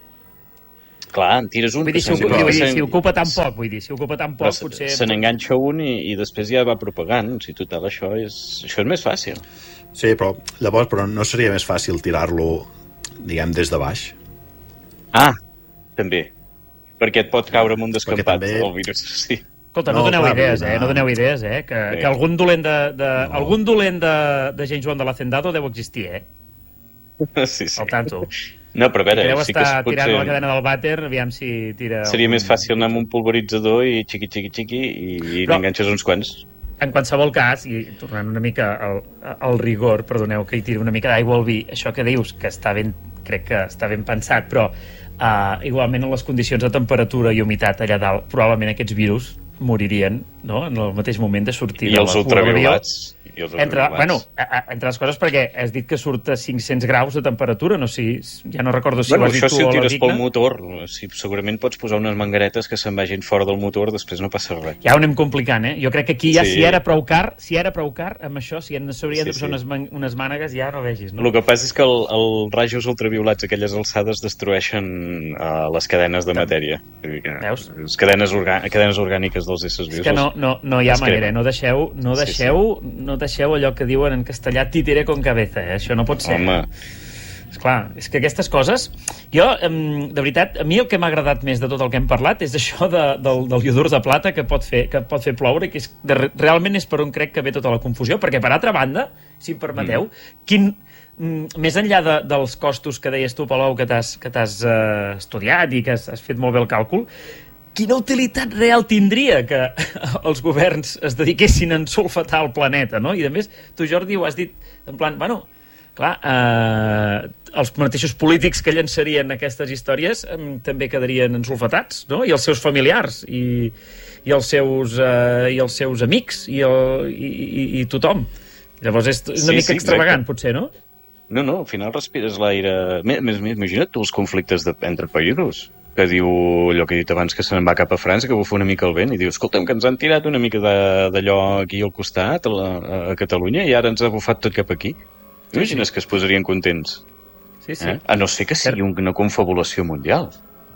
Clar, en tires un... Vull dir, si, ocupa, vull dir, si ocupa tan poc, vull dir, si ocupa tan poc, però potser... Se n'enganxa un i, i després ja va propagant. Si total, això és, això és més fàcil. Sí, però llavors però no seria més fàcil tirar-lo, diguem, des de baix? Ah, també. Perquè et pot caure amb un descampat també... el virus, sí. Escolta, no, no doneu clar, idees, eh? No doneu idees, eh? Que, sí. que algun dolent de, de no. algun dolent de, de James Bond de l'Hacendado deu existir, eh? Sí, sí. Al tanto. No, però a veure... Deu sí estar que tirant ser... la cadena del vàter, aviam si tira... Seria algun... més fàcil anar amb un pulveritzador i xiqui, xiqui, xiqui i però... n'enganxes uns quants. En qualsevol cas, i tornant una mica al, al rigor, perdoneu que hi tiri una mica d'aigua al vi, això que dius, que està ben, crec que està ben pensat, però uh, igualment en les condicions de temperatura i humitat allà dalt, probablement aquests virus moririen, no?, en el mateix moment de sortir I de els la ultraviolats. I els entre, bueno, entre les coses perquè has dit que surt a cinc-cents graus de temperatura, no sé, ja no recordo si bueno, ho has dit tu o la Digna. Això si ho tires pel motor, si, segurament pots posar unes mangueretes que se'n vagin fora del motor, després no passa res. Ja ho anem complicant, eh? Jo crec que aquí ja, sí. si era prou car, si era prou car, amb això, si en s'hauria sí, de posar sí. unes, unes mànegues, ja no vegis, no? El que passa és que els el rajos ultraviolats a aquelles alçades destrueixen uh, les cadenes de matèria. Veus? Les cadenes, orga cadenes orgàniques dels éssers vius. És que no, no, no hi ha manera, eh? no deixeu, no deixeu, sí, sí. no deixeu allò que diuen en castellà títere con cabeza, eh? Això no pot ser. Home. Esclar, és que aquestes coses... Jo, de veritat, a mi el que m'ha agradat més de tot el que hem parlat és això de, del, del iodur de plata que pot fer, que pot fer ploure, que és, de, realment és per on crec que ve tota la confusió, perquè per altra banda, si em permeteu, mm. quin, mm, més enllà de, dels costos que deies tu, Palou, que t'has que t'has uh, estudiat i que has, has fet molt bé el càlcul, quina utilitat real tindria que els governs es dediquessin a ensulfatar el planeta, no? I a més, tu, Jordi, ho has dit en plan, bueno, clar, eh, els mateixos polítics que llançarien aquestes històries eh, també quedarien ensulfatats, no? I els seus familiars, i, i, els, seus, eh, i els seus amics, i, el, i, i, i tothom. Llavors és una sí, mica sí, extravagant, exacte. Potser, no? No, no, al final respires l'aire... Més, més, imagina't tu els conflictes de, entre països, que diu allò que he dit abans, que se'n va cap a França, que bufa una mica el vent, i diu, escolta'm, que ens han tirat una mica d'allò aquí al costat, a, la, a Catalunya, i ara ens ha bufat tot cap aquí. Sí, imagines sí. que es posarien contents? Sí, sí. Eh? A no ser que sigui una confabulació mundial.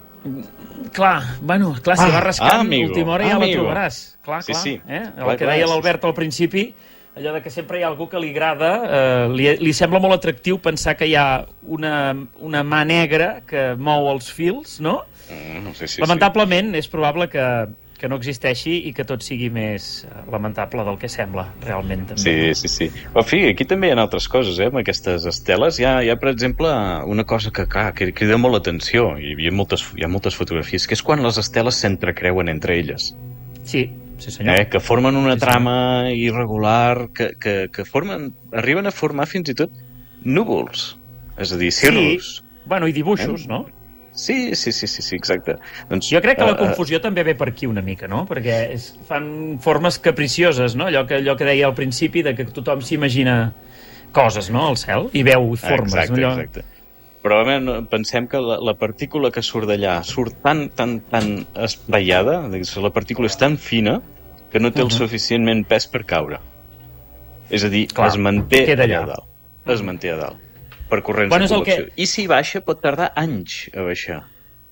Clar, bueno, clar, si ah, va rascant, ah, última hora ja amigo. La trobaràs. Clar, sí, clar. Sí. Eh? El clar, que clar, deia l'Albert al principi, allò de que sempre hi ha algú que li agrada, eh, li, li sembla molt atractiu pensar que hi ha una, una mà negra que mou els fils, no? Mm, no sé, sí, lamentablement, sí. és probable que, que no existeixi i que tot sigui més lamentable del que sembla, realment. També. Sí, sí, sí. Però, fi, aquí també hi ha altres coses, eh, amb aquestes esteles. Hi ha, hi ha per exemple, una cosa que, clar, que crida molt l'atenció, i hi ha, moltes, hi ha moltes fotografies, que és quan les esteles s'entrecreuen entre elles. Sí, sí senyor. Eh, que formen una sí, trama irregular, que, que, que formen, arriben a formar fins i tot núvols, és a dir, cirrus. Sí, bueno, i dibuixos, eh? No? Sí, sí, sí, sí, sí, exacte. Doncs, jo crec que la confusió uh, també ve per aquí una mica, no? Perquè és, fan formes capricioses, no? Allò que, allò que deia al principi, de que tothom s'imagina coses, no?, al cel, i veu formes. Exacte, no? Allò... exacte. Però home, pensem que la, la partícula que surt d'allà surt tan, tan, tan espaiada, la partícula és tan fina que no té el uh -huh. suficientment pes per caure. És a dir, clar, es manté allà, allà dalt. Es manté a dalt. Per corrents bueno, de convecció. Que... I si baixa pot tardar anys a baixar.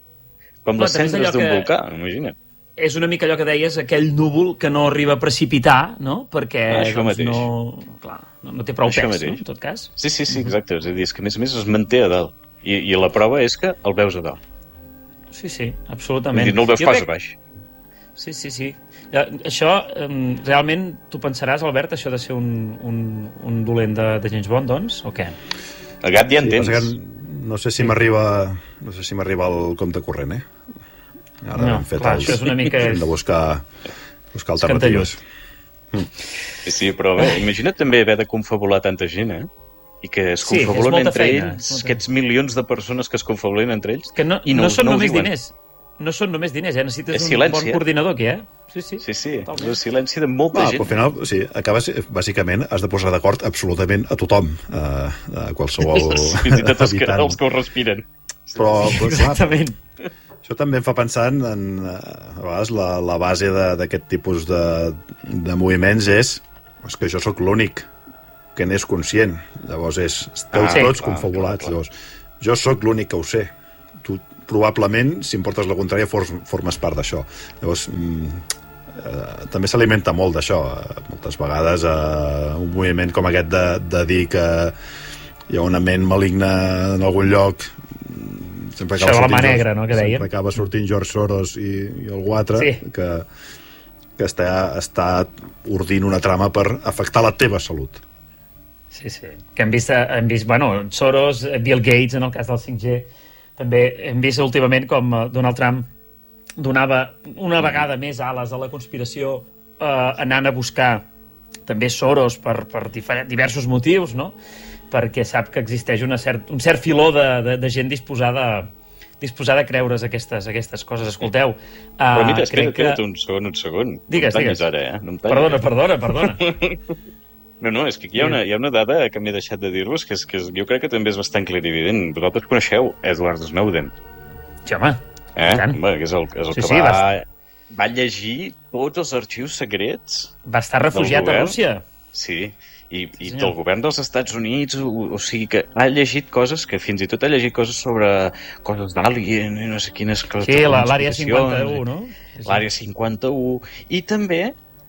Com les cendres d'un volcà, imagina't. És una mica allò que deies, aquell núvol que no arriba a precipitar, no? Perquè ah, doncs, no, clar, no, no té prou això pes, no? En tot cas. Sí, sí, sí, exacte. És a dir, és que a més a més es manté a dalt. I, i la prova és que el veus a dalt. Sí, sí, absolutament. Dir, no el veus jo pas crec... a baix. Sí, sí, sí. Això, realment, tu pensaràs, Albert, això de ser un, un, un dolent de, de James Bond, doncs, o què? El gat ja en tens. Sí, no sé si m'arriba no sé si m'arriba el compte corrent, eh? Ara no, hem fet clar, els... això és una mica... Hem de buscar, buscar alternatives. Mm. Sí, sí, però bé, imagina't també haver de confabular tanta gent, eh? I que es sí, confabulen entre feina, ells, aquests milions de persones que es confabulen entre ells. Que no, i no, no són no només diners. No són només diners, eh? Necessites és un silenci, bon coordinador aquí, eh? Sí, sí. Sí, sí, és el silenci de molta ah, gent. Al final, sí, acabes, bàsicament, has de posar d'acord absolutament a tothom, a, a qualsevol fins i tot els que, els que ho respiren. Però, però exactament. Clar, Això també em fa pensar en, en a vegades, la, la base d'aquest tipus de, de moviments és, és que jo sóc l'únic que n'és conscient. Llavors és, esteu ah, tots clar, confabulats. Clar, clar. Llavors, jo sóc l'únic que ho sé. Tu probablement, si em portes la contrària, formes part d'això. Llavors, eh, també s'alimenta molt d'això. Moltes vegades eh, un moviment com aquest de, de dir que hi ha una ment maligna en algun lloc, sempre acaba, sortint, negra, no, que sempre acaba sortint George Soros i, i algú altre, sí. que, que està, està ordint una trama per afectar la teva salut. Sí, sí. Que hem vist, hem vist, bueno, Soros, Bill Gates, en el cas del cinc G, també hem vist últimament com Donald Trump donava una vegada més ales a la conspiració, eh, anant a buscar també Soros per, per diversos motius, no? Perquè sap que existeix una cert, un cert filó de, de, de gent disposada disposada a creure's aquestes, aquestes coses. Escolteu... Uh, Però mira, espera't, que... espera't un segon, un segon. Digues, no digues. Ara, eh? No perdona, perdona, perdona. No, no, és que aquí hi ha una, hi ha una dada que m'he deixat de dir-vos que, és, que és, jo crec que també és bastant clarivident. Vosaltres coneixeu Edward Snowden? Sí, home, eh? Home, que és el, és el sí, que sí, va, va... va llegir tots els arxius secrets. Va estar refugiat a Rússia. Sí, i, i del govern dels Estats Units, o, o sigui que ha llegit coses, que fins i tot ha llegit coses sobre coses d'Alien i no sé quines coses. Sí, l'àrea cinquanta-u, no? L'àrea cinquanta-u. I també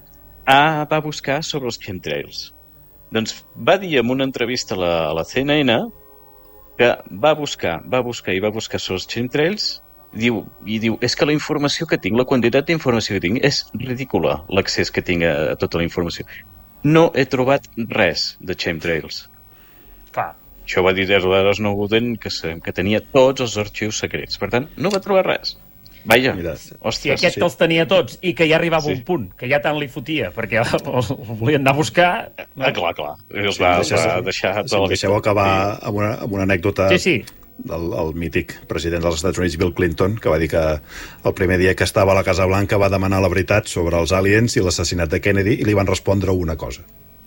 ah, va buscar sobre els chemtrails. Doncs va dir en una entrevista a la, a la C N N que va buscar, va buscar i va buscar sobre els chemtrails diu, i diu, és que la informació que tinc, la quantitat d'informació que tinc, és ridícula, l'accés que tinc a, a tota la informació. No he trobat res de chemtrails. Clar. Això va dir Edward Snowden, que, que tenia tots els arxius secrets. Per tant, no va trobar res. Vaja, mira, ostres, si aquest sí. els tenia tots i que ja arribava sí. un punt, que ja tant li fotia, perquè el, el volien anar a buscar... No? Ah, clar, clar. Els va, sí, va deixar... Si em deixeu acabar amb una, amb una anècdota sí, sí. del el mític president dels Estats Units, Bill Clinton, que va dir que el primer dia que estava a la Casa Blanca va demanar la veritat sobre els aliens i l'assassinat de Kennedy i li van respondre una cosa.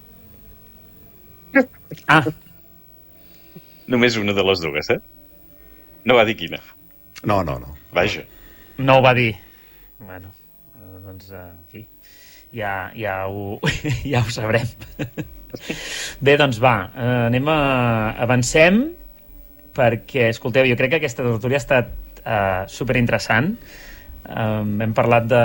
Ah. Només una de les dues, eh? No va dir quina. No, no, no. Vaja. No ho va dir. Bueno, doncs, en fi, ja, ja, ho, ja ho sabrem. Bé, doncs va, anem a... avancem, perquè, escolteu, jo crec que aquesta tertúlia ha estat uh, superinteressant. Um, hem parlat de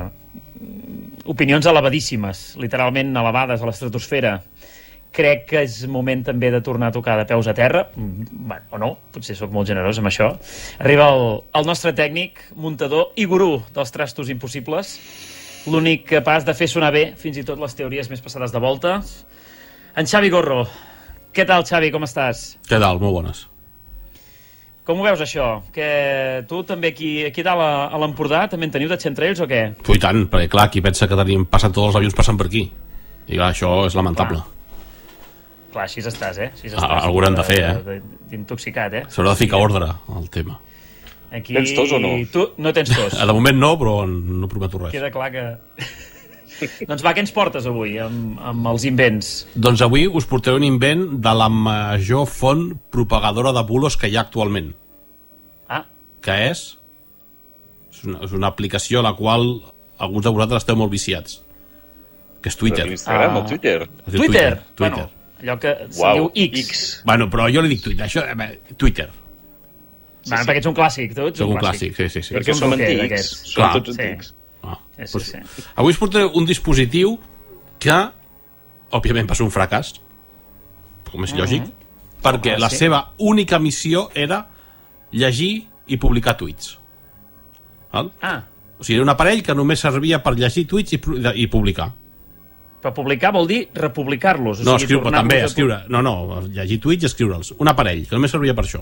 opinions elevadíssimes, literalment elevades a l'estratosfera. Crec que és moment també de tornar a tocar de peus a terra, bueno, o no, potser sóc molt generós amb això. Arriba el, el nostre tècnic, muntador i gurú dels trastos impossibles, l'únic capaç de fer sonar bé fins i tot les teories més passades de volta, en Xavi Gorro. Què tal, Xavi, com estàs? Què tal? Molt bones. Com ho veus, això? Que tu també aquí, aquí dalt a, a l'Empordà també en teniu de chemtrails o què? Tu i tant, perquè clar, qui pensa que tenim passant tots els avions passant per aquí? I clar, això és lamentable. Clar. Clar, així estàs, eh? Així estàs, ah, algú n'han de fer, eh? D'intoxicat, eh? S'haurà de ficar ordre al tema. Aquí... Tens tos o no? Tu no tens tos. De moment no, però no prometo res. Queda clar que... Doncs va, què ens portes avui amb, amb els invents? Doncs avui us portaré un invent de la major font propagadora de bulos que hi ha actualment. Ah. Que és? És una, és una aplicació a la qual alguns de vosaltres esteu molt viciats. Que és Twitter. Instagram ah. o Twitter? Twitter? Twitter. Twitter. Bueno, allò que se wow. diu X. X. Bueno, però jo li dic Twitter. Això, eh, Twitter. Sí, bueno, sí. Perquè ets un clàssic. Tu ets Soc un un clàssic, clàssic. sí, sí. sí. Perquè som antics. Som clar. tots antics. Sí. Ah, sí, sí, pues, sí. Avui us portaré un dispositiu que, òbviament, va ser un fracàs, com és lògic, mm -hmm. perquè ah, la sí. seva única missió era llegir i publicar tuits. Val? Ah. O sigui, era un aparell que només servia per llegir tuits i, i publicar. Però publicar vol dir republicar-los. O no, sigui, escriure, també, escriure. No, no, llegir tuits i escriure'ls. Un aparell que només servia per això.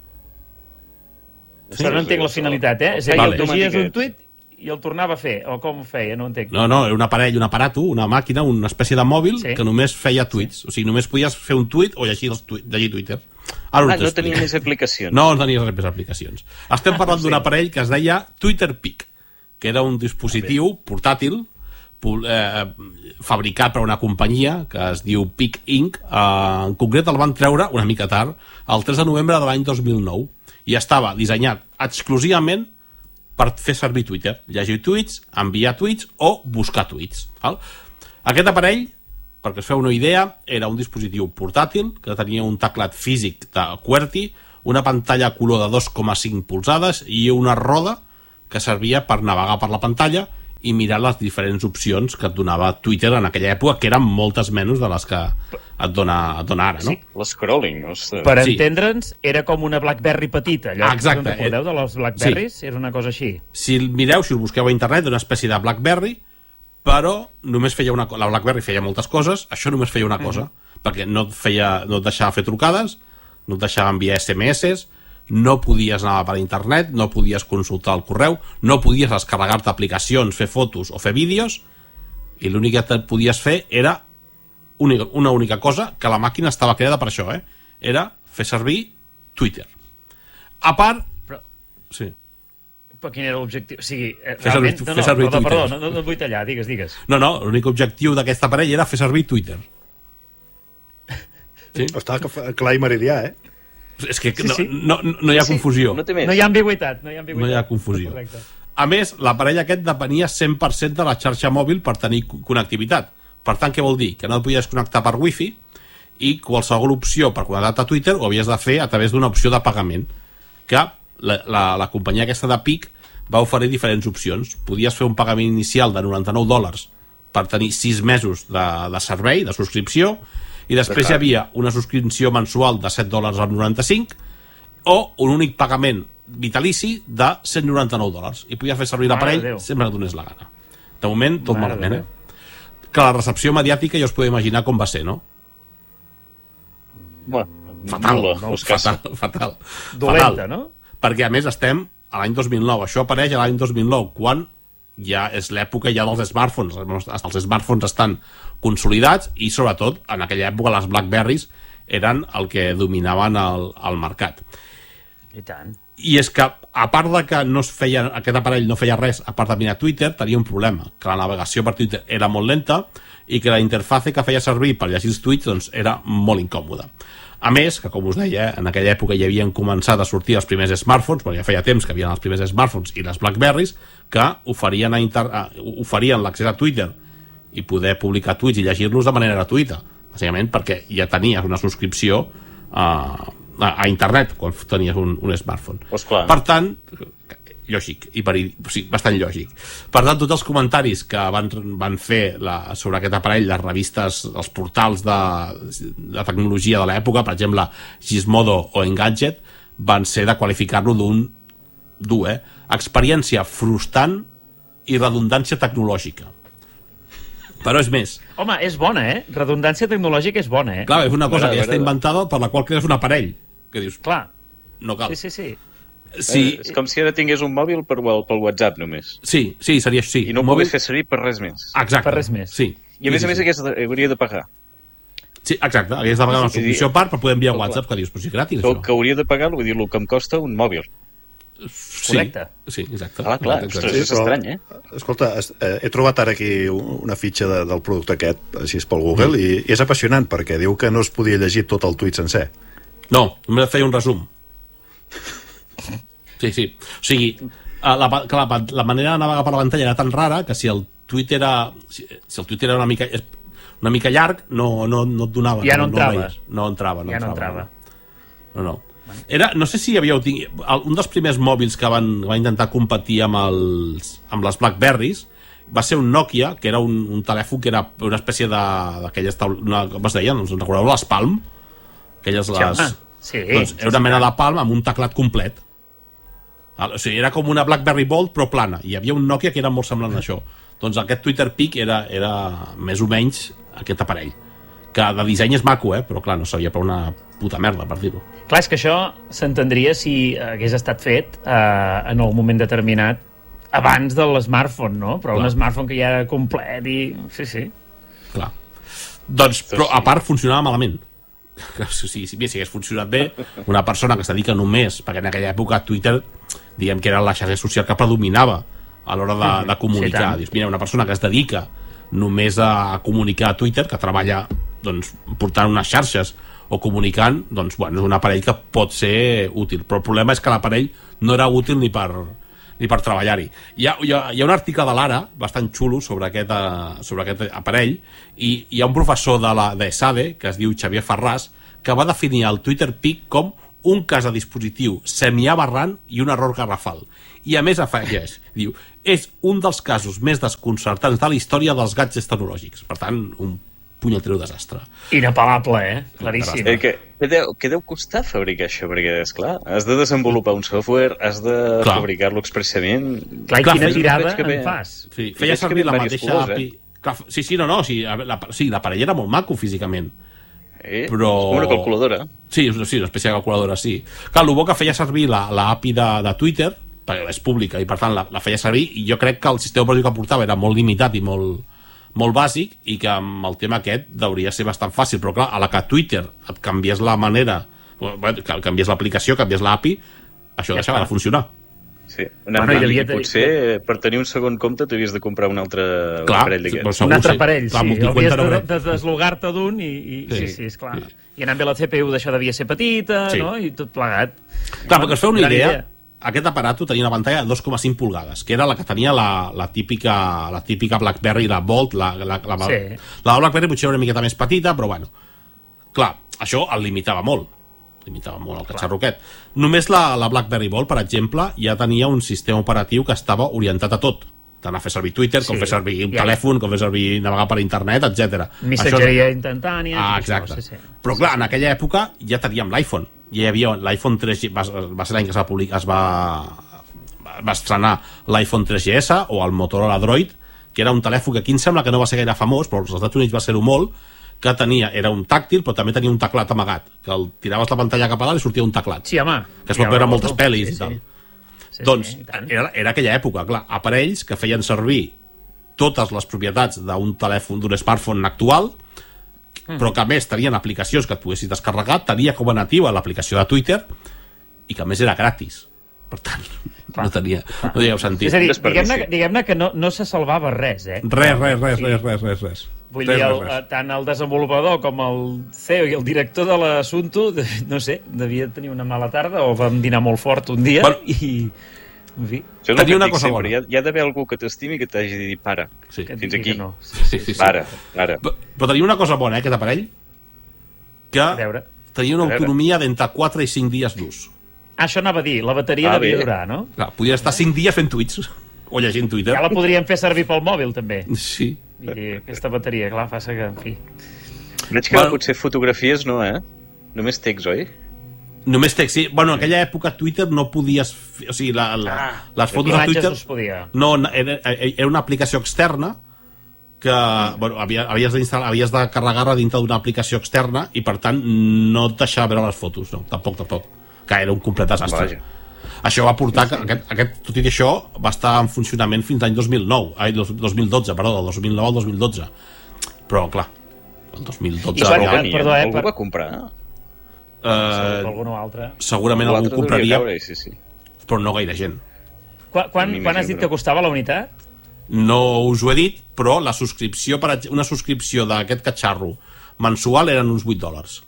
Sí, però no entenc la finalitat, eh? És a dir, vale. Llegies un tuit i el tornava a fer, o com ho feia, no entenc. No, no, era un aparell, un aparato, una màquina, una espècie de mòbil sí. que només feia tuits. O sigui, només podies fer un tuit o llegir, els tuit, llegir Twitter. Ara ah, no tenia més aplicacions. No, no tenia res més aplicacions. Estem parlant ah, sí. d'un aparell que es deia Twitter Peak, que era un dispositiu portàtil eh, fabricat per una companyia que es diu Peak Incorporated. Eh, en concret el van treure una mica tard, el tres de novembre de l'any dos mil nou, i estava dissenyat exclusivament per fer servir Twitter, llegir tuits, enviar tuits o buscar tuits. Val? Aquest aparell, perquè us feu una idea, era un dispositiu portàtil que tenia un teclat físic de QWERTY, una pantalla a color de dos coma cinc polzades i una roda que servia per navegar per la pantalla i mirar les diferents opcions que et donava Twitter en aquella època, que eren moltes menys de les que et dona, et dona ara, no? Sí, l'escrolling. No? Per Sí. entendre'ns, era com una BlackBerry petita. Allò, Ah, exacte. us en recordeu de les BlackBerries? Sí. Era una cosa així. Si el mireu, si el busqueu a internet, una espècie de BlackBerry, però només feia una cosa. La BlackBerry feia moltes coses, això només feia una cosa, uh-huh. perquè no et, feia, no et deixava fer trucades, no et deixava enviar esse eme esse, no podies anar per internet, no podies consultar el correu, no podies descarregar-te aplicacions, fer fotos o fer vídeos, i l'únic que et podies fer era una, una única cosa, que la màquina estava creada per això, eh? Era fer servir Twitter. A part... Però... Sí. Però quin era l'objectiu? O sigui, eh, Fer realment... servir- No, fer no, servir perdó, Twitter. perdó, no, no, no et vull tallar, digues, digues. No, no, l'únic objectiu d'aquest aparell era fer servir Twitter. Sí? Està clar i meridià, eh? És que Sí, no, sí. no, no hi ha Sí, confusió. No té més. No hi ha ambigüitat, no hi ha ambigüitat. No hi ha confusió. Correcte. A més, l'aparell aquest depenia cent per cent de la xarxa mòbil per tenir co- connectivitat. Per tant, què vol dir? Que no et podies connectar per wifi i qualsevol opció per connectar-te a Twitter ho havies de fer a través d'una opció de pagament, que la, la, la companyia aquesta de P I C va oferir diferents opcions. Podies fer un pagament inicial de noranta-nou dòlars per tenir sis mesos de, de servei, de subscripció, i després hi havia una subscripció mensual de set dòlars al noranta-cinc o un únic pagament vitalici de cent noranta-nou dòlars i podies fer servir Mare l'aparell de Déu. sempre que donés la gana. De moment, tot Mare de malament, eh? Que la recepció mediàtica ja us podeu imaginar com va ser, no? Bueno, Fatal, nul·la, no? escassa. fatal, fatal. Dolenta, fatal. no? Perquè, a més, estem a l'any dos mil nou. Això apareix a l'any dos mil nou, quan ja és l'època ja dels smartphones. Els smartphones estan consolidats i, sobretot, en aquella època les BlackBerries eren el que dominaven el, el mercat. I tant. I és que, a part de que no es feia, aquest aparell no feia res a part de mirar Twitter, tenia un problema, que la navegació per Twitter era molt lenta i que la interface que feia servir per llegir els tuits doncs, era molt incòmoda. A més, que com us deia, en aquella època ja havien començat a sortir els primers smartphones, perquè ja feia temps que havien els primers smartphones i les BlackBerries, que oferien, a inter... oferien l'accés a Twitter i poder publicar tuits i llegir-los de manera gratuïta, bàsicament perquè ja tenies una subscripció a, a, a internet quan tenies un, un smartphone. Pues clar. Per tant, lògic, i per, o sigui, bastant lògic. Per tant, tots els comentaris que van, van fer la, sobre aquest aparell, les revistes, els portals de, de tecnologia de l'època, per exemple, Gizmodo o Engadget, van ser de qualificar-lo d'un dur, eh? Experiència frustrant i redundància tecnològica. Però és més. Home, és bona, eh? Redundància tecnològica és bona, eh? Clar, és una cosa M'agrada, que ja està m'agrada. inventada per la qual crees un aparell. Que dius, Clar. no cal. Sí, sí, sí. Sí, Eh, és com si ara tingués un mòbil per, pel WhatsApp només. sí, sí, seria així. I no Un ho mòbil- pogués fer servir per res més. Exacte. per res més. Sí. I a més sí, a més sí. aquesta hauria de pagar. Sí, exacte. Hagués de pagar una Sí, subscripció a sí. part per poder enviar Clar. WhatsApp, que dius, però si és gratis, O això. que hauria de pagar, vull dir, el que em costa un mòbil. Sí, Correcte. sí, exacte. Clar, clar, Exacte. ostres, és estrany, eh? Escolta, es- eh, he trobat ara aquí una fitxa de, del producte aquest, així pel Google, mm. i, i és apassionant, perquè diu que no es podia llegir tot el tuit sencer. No, només feia un resum. Sí, sí. O sigui, eh, la, pa- que la, pa- la manera de navegar per la pantalla era tan rara que si el tuit era, si, si el tuit era una mica, és- una mica llarg, no, no, no et donava. Ja no entrava. No, veies. no entrava. No Ja no entrava. entrava. No, no. Era, no sé si havíeu tingut... Un dels primers mòbils que van, van intentar competir amb, els, amb les BlackBerries va ser un Nokia, que era un, un telèfon que era una espècie de... d'aquelles taul... una, com es deien? Us en recordeu? Les Palm? Aquelles Sí, les... home. Sí, doncs sí, era una sí, mena tant. de Palm amb un teclat complet. O sigui, era com una BlackBerry Bold però plana. I hi havia un Nokia que era molt semblant a això. Doncs aquest Twitter Peak era, era més o menys aquest aparell. Que de disseny és maco, eh? Però clar, no seria per una puta merda, per dir-ho. Clar, és que això s'entendria si hagués estat fet eh, en un moment determinat abans de l'smartphone, no? Però Clar. un smartphone que ja era complet i... Sí, sí. Clar. Doncs, però a part funcionava malament. Si, si, si, si hagués funcionat bé, una persona que es dedica només, perquè en aquella època Twitter, diguem que era la xarxa social que predominava a l'hora de, de Sí, comunicar. tant. Dius, mira, una persona que es dedica només a comunicar a Twitter, que treballa doncs, portant unes xarxes o comunicant, doncs, bueno, és un aparell que pot ser útil. Però el problema és que l'aparell no era útil ni per, ni per treballar-hi. Hi ha, hi, ha, hi ha un article de l'Ara bastant xulo sobre aquest, uh, sobre aquest aparell, i hi ha un professor de la de ESADE, que es diu Xavier Ferràs, que va definir el Twitter Peak com un cas de dispositiu semiaberrant i un error garrafal. I a més afegeix, diu, és un dels casos més desconcertants de la història dels gadgets tecnològics. Per tant, un punyetero desastre. Inapel·lable, eh? Claríssim. Eh, que, que, deu, que deu costar fabricar això, perquè, esclar, has de desenvolupar un software, has de clar. fabricar-lo expressament... Clar, i clar, quina tirada en en fas? Sí, feia servir la mateixa colors, A P I... Eh? Clar, sí, sí, no, no, sí, la, sí, l'aparell era molt maco físicament. Eh? Però... És com una calculadora. Sí, sí, una espècie de calculadora, sí. Clar, el bo que feia servir la, la A P I de, de Twitter, perquè és pública i per tant la, la feia servir, i jo crec que el sistema operatiu que portava era molt limitat i molt, molt bàsic, i que amb el tema aquest hauria ser bastant fàcil, però clar, a la que Twitter et canvies la manera, que canvies l'aplicació, canvies l'A P I, això ja deixava de funcionar. Sí, una bueno, i, i potser per tenir un segon compte t'havies de comprar un altre clar, aparell d'aquests. Un altre aparell, clar, sí. Hauries de, no de deslogar-te d'un i, i sí, sí, sí, esclar. Sí. I anant bé la C P U d'això devia ser petita, sí. no? I tot plegat. Clar, perquè us feu una idea, idea, aquest aparato tenia una pantalla de dos coma cinc pulgades, que era la que tenia la, la, típica, la típica BlackBerry, la Bolt, la, la, la, sí. la BlackBerry potser era una miqueta més petita, però bueno. Clar, això el limitava molt. limitava molt el catxarro aquest. Només la, la BlackBerry Bolt, per exemple, ja tenia un sistema operatiu que estava orientat a tot. Tant a fer servir Twitter, com sí. fer servir un ja. telèfon, com fer servir navegar per internet, etcètera. Missatgeria Això... instantània... Ah, exacte. Això, sí, sí. Però clar, en aquella època ja teníem l'iPhone. Ja hi havia l'iPhone tres G, va, va ser l'any que es va, publicar, es va, va estrenar l'iPhone tres G S o el Motorola Droid, que era un telèfon que aquí em sembla que no va ser gaire famós, però als Estats Units va ser-ho molt, que tenia, era un tàctil, però també tenia un teclat amagat, que el tiraves la pantalla cap a dalt i sortia un teclat. Sí, home. Que es pot veure moltes pel·lis sí, i tal. Sí. Sí, doncs, sí, era, era aquella època, clar, aparells que feien servir totes les propietats d'un telèfon, d'un smartphone actual, mm. però que a més tenien aplicacions que et poguessis descarregar, tenia com a nativa l'aplicació de Twitter, i que a més era gratis. Per tant, clar. no tenia no tenia sentit. És a dir, diguem-ne diguem que no, no se salvava res, eh? Res, res, res, res, res, res, res. Vull dir, el, tant el desenvolupador com el C E O i el director de l'assumpte, no sé, devia tenir una mala tarda o vam dinar molt fort un dia bueno, i... En fi. Tenia una cosa bona. Hi ha, hi ha d'haver algú que t'estimi que t'hagi de dir para. Sí. Fins aquí. No. Sí, sí, sí, sí. Para, para. Però, però tenia una cosa bona, eh, aquest aparell, que tenia una autonomia d'entre quatre i cinc dies d'ús. Ah, això anava a dir, la bateria ah, devia bé. durar, no? Clar, podia estar cinc dies fent tuits o llegint Twitter. Ja la podríem fer servir pel mòbil, també. Sí. I aquesta bateria, clar, passa que, en fi... Veig que bueno, potser fotografies no, eh? Només text, oi? Només text, sí. Bueno, en aquella època Twitter no podies... O sigui, la, la, ah, les fotos de Twitter... No es podia. No, era, era una aplicació externa que, mm. bueno, havia, havies, havies de carregar-la dintre d'una aplicació externa i, per tant, no et deixava veure les fotos, no. Tampoc, tampoc. Que era un complet desastre. Vaja. Això va portar que aquest, aquest, tot i que això va estar en funcionament fins l'any dos mil nou, ai, dos mil dotze, perdó, del dos mil nou al dos mil dotze. Però, clar, el dos mil dotze... I ja, perdó, eh, algú per... va comprar? Uh, algú altre. Segurament algú compraria, caure, sí, sí. però no gaire gent. Quan, quan, quan has dit que costava la unitat? No us ho he dit, però la subscripció per una subscripció d'aquest catxarro mensual eren uns vuit dòlars.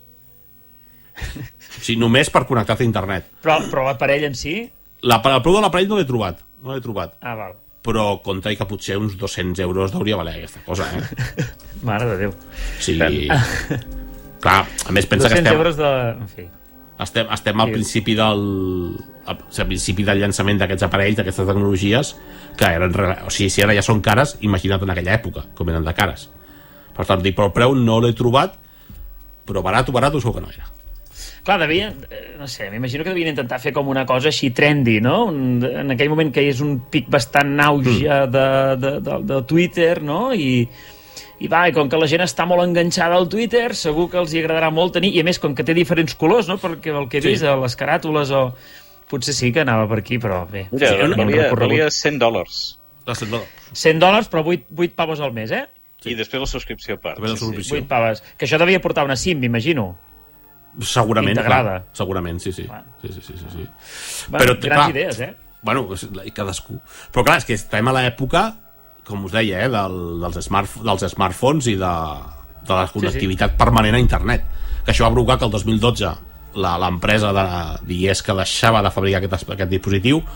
O sigui, només per connectar-te a internet. Però, però l'aparell en si? La, el preu de l'aparell no l'he trobat. No l'he trobat. Ah, val. Però compta que potser uns dos-cents euros hauria valer aquesta cosa, eh? Mare de Déu. Sí. Clar, a més pensa que estem... dos-cents euros de... En fi. Estem, estem al principi del... Al principi del llançament d'aquests aparells, d'aquestes tecnologies, que eren... O sigui, si ara ja són cares, imagina't en aquella època, com eren de cares. Per tant, dic, però el preu no l'he trobat, però barat o barat ho segur que no era. Clar, devia, no sé, m'imagino que devien intentar fer com una cosa així trendy, no? Un, en aquell moment que és un pic bastant auge mm. de, de, de, de Twitter, no? I, i va, i com que la gent està molt enganxada al Twitter, segur que els hi agradarà molt tenir, i a més, com que té diferents colors, no? Perquè el que he vist, sí. a les caràtules o... Potser sí que anava per aquí, però bé. Mira, sí, valia, valia cent dòlars. cent dòlars, però vuit, vuit pavos al mes, eh? Sí. I després la subscripció a part. Sí, sí. vuit paves. Que això devia portar una SIM, m'imagino. Segurament, clar, segurament, sí, sí. sí, sí, sí, sí. Bueno, però, grans clar, idees, eh? Bueno, cadascú. Però clar, és que estem a l'època, com us deia, eh, del, dels, smart, dels smartphones i de, de la connectivitat sí, sí. permanent a internet. Que això va provocar que el dos mil dotze l'empresa de, digués que deixava de fabricar aquest, aquest dispositiu,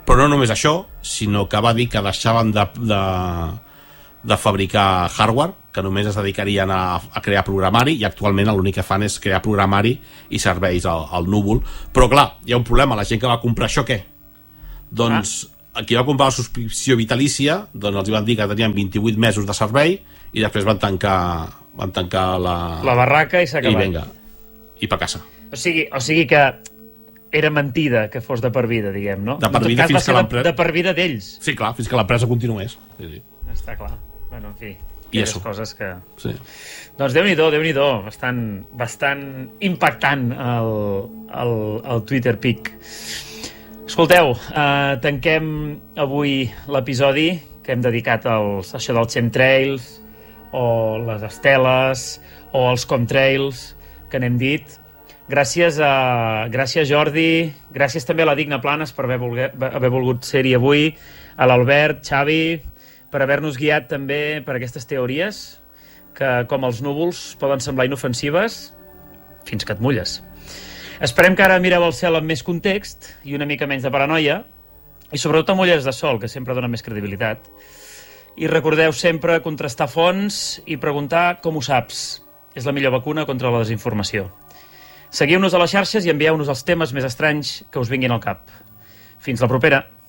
Però no només això, sinó que va dir que deixaven de, de, de fabricar hardware, que només es dedicarien a, a crear programari, i actualment l'únic que fan és crear programari i serveis al, al núvol. Però clar, hi ha un problema, la gent que va comprar això, què? Doncs ah. qui va comprar la subscripció vitalícia, doncs els van dir que tenien vint-i-vuit mesos de servei i després van tancar, van tancar la... la barraca i s'ha acabat. I vinga, i per casa. O sigui, o sigui que era mentida que fos de per vida, diguem, no? De per vida fins que l'empresa... De per vida d'ells. Sí, clar, fins que l'empresa continués. Sí, sí. Està clar. Bueno, en fi, i això. Coses que... Sí. Doncs Déu-n'hi-do, Déu-n'hi-do. Bastant, bastant impactant el, el, el Twitter Pic. Escolteu, eh, tanquem avui l'episodi que hem dedicat als, a això dels chemtrails, o les esteles, o els comtrails, que n'hem dit. Gràcies a gràcies Jordi, gràcies també a la Digna Planes per haver, volgut, haver volgut ser-hi avui, a l'Albert, Xavi, per haver-nos guiat també per aquestes teories que, com els núvols, poden semblar inofensives fins que et mulles. Esperem que ara mireu el cel amb més context i una mica menys de paranoia, i sobretot amb ulleres de sol, que sempre dona més credibilitat. I recordeu sempre contrastar fonts i preguntar com ho saps. És la millor vacuna contra la desinformació. Seguiu-nos a les xarxes i envieu-nos els temes més estranys que us vinguin al cap. Fins la propera.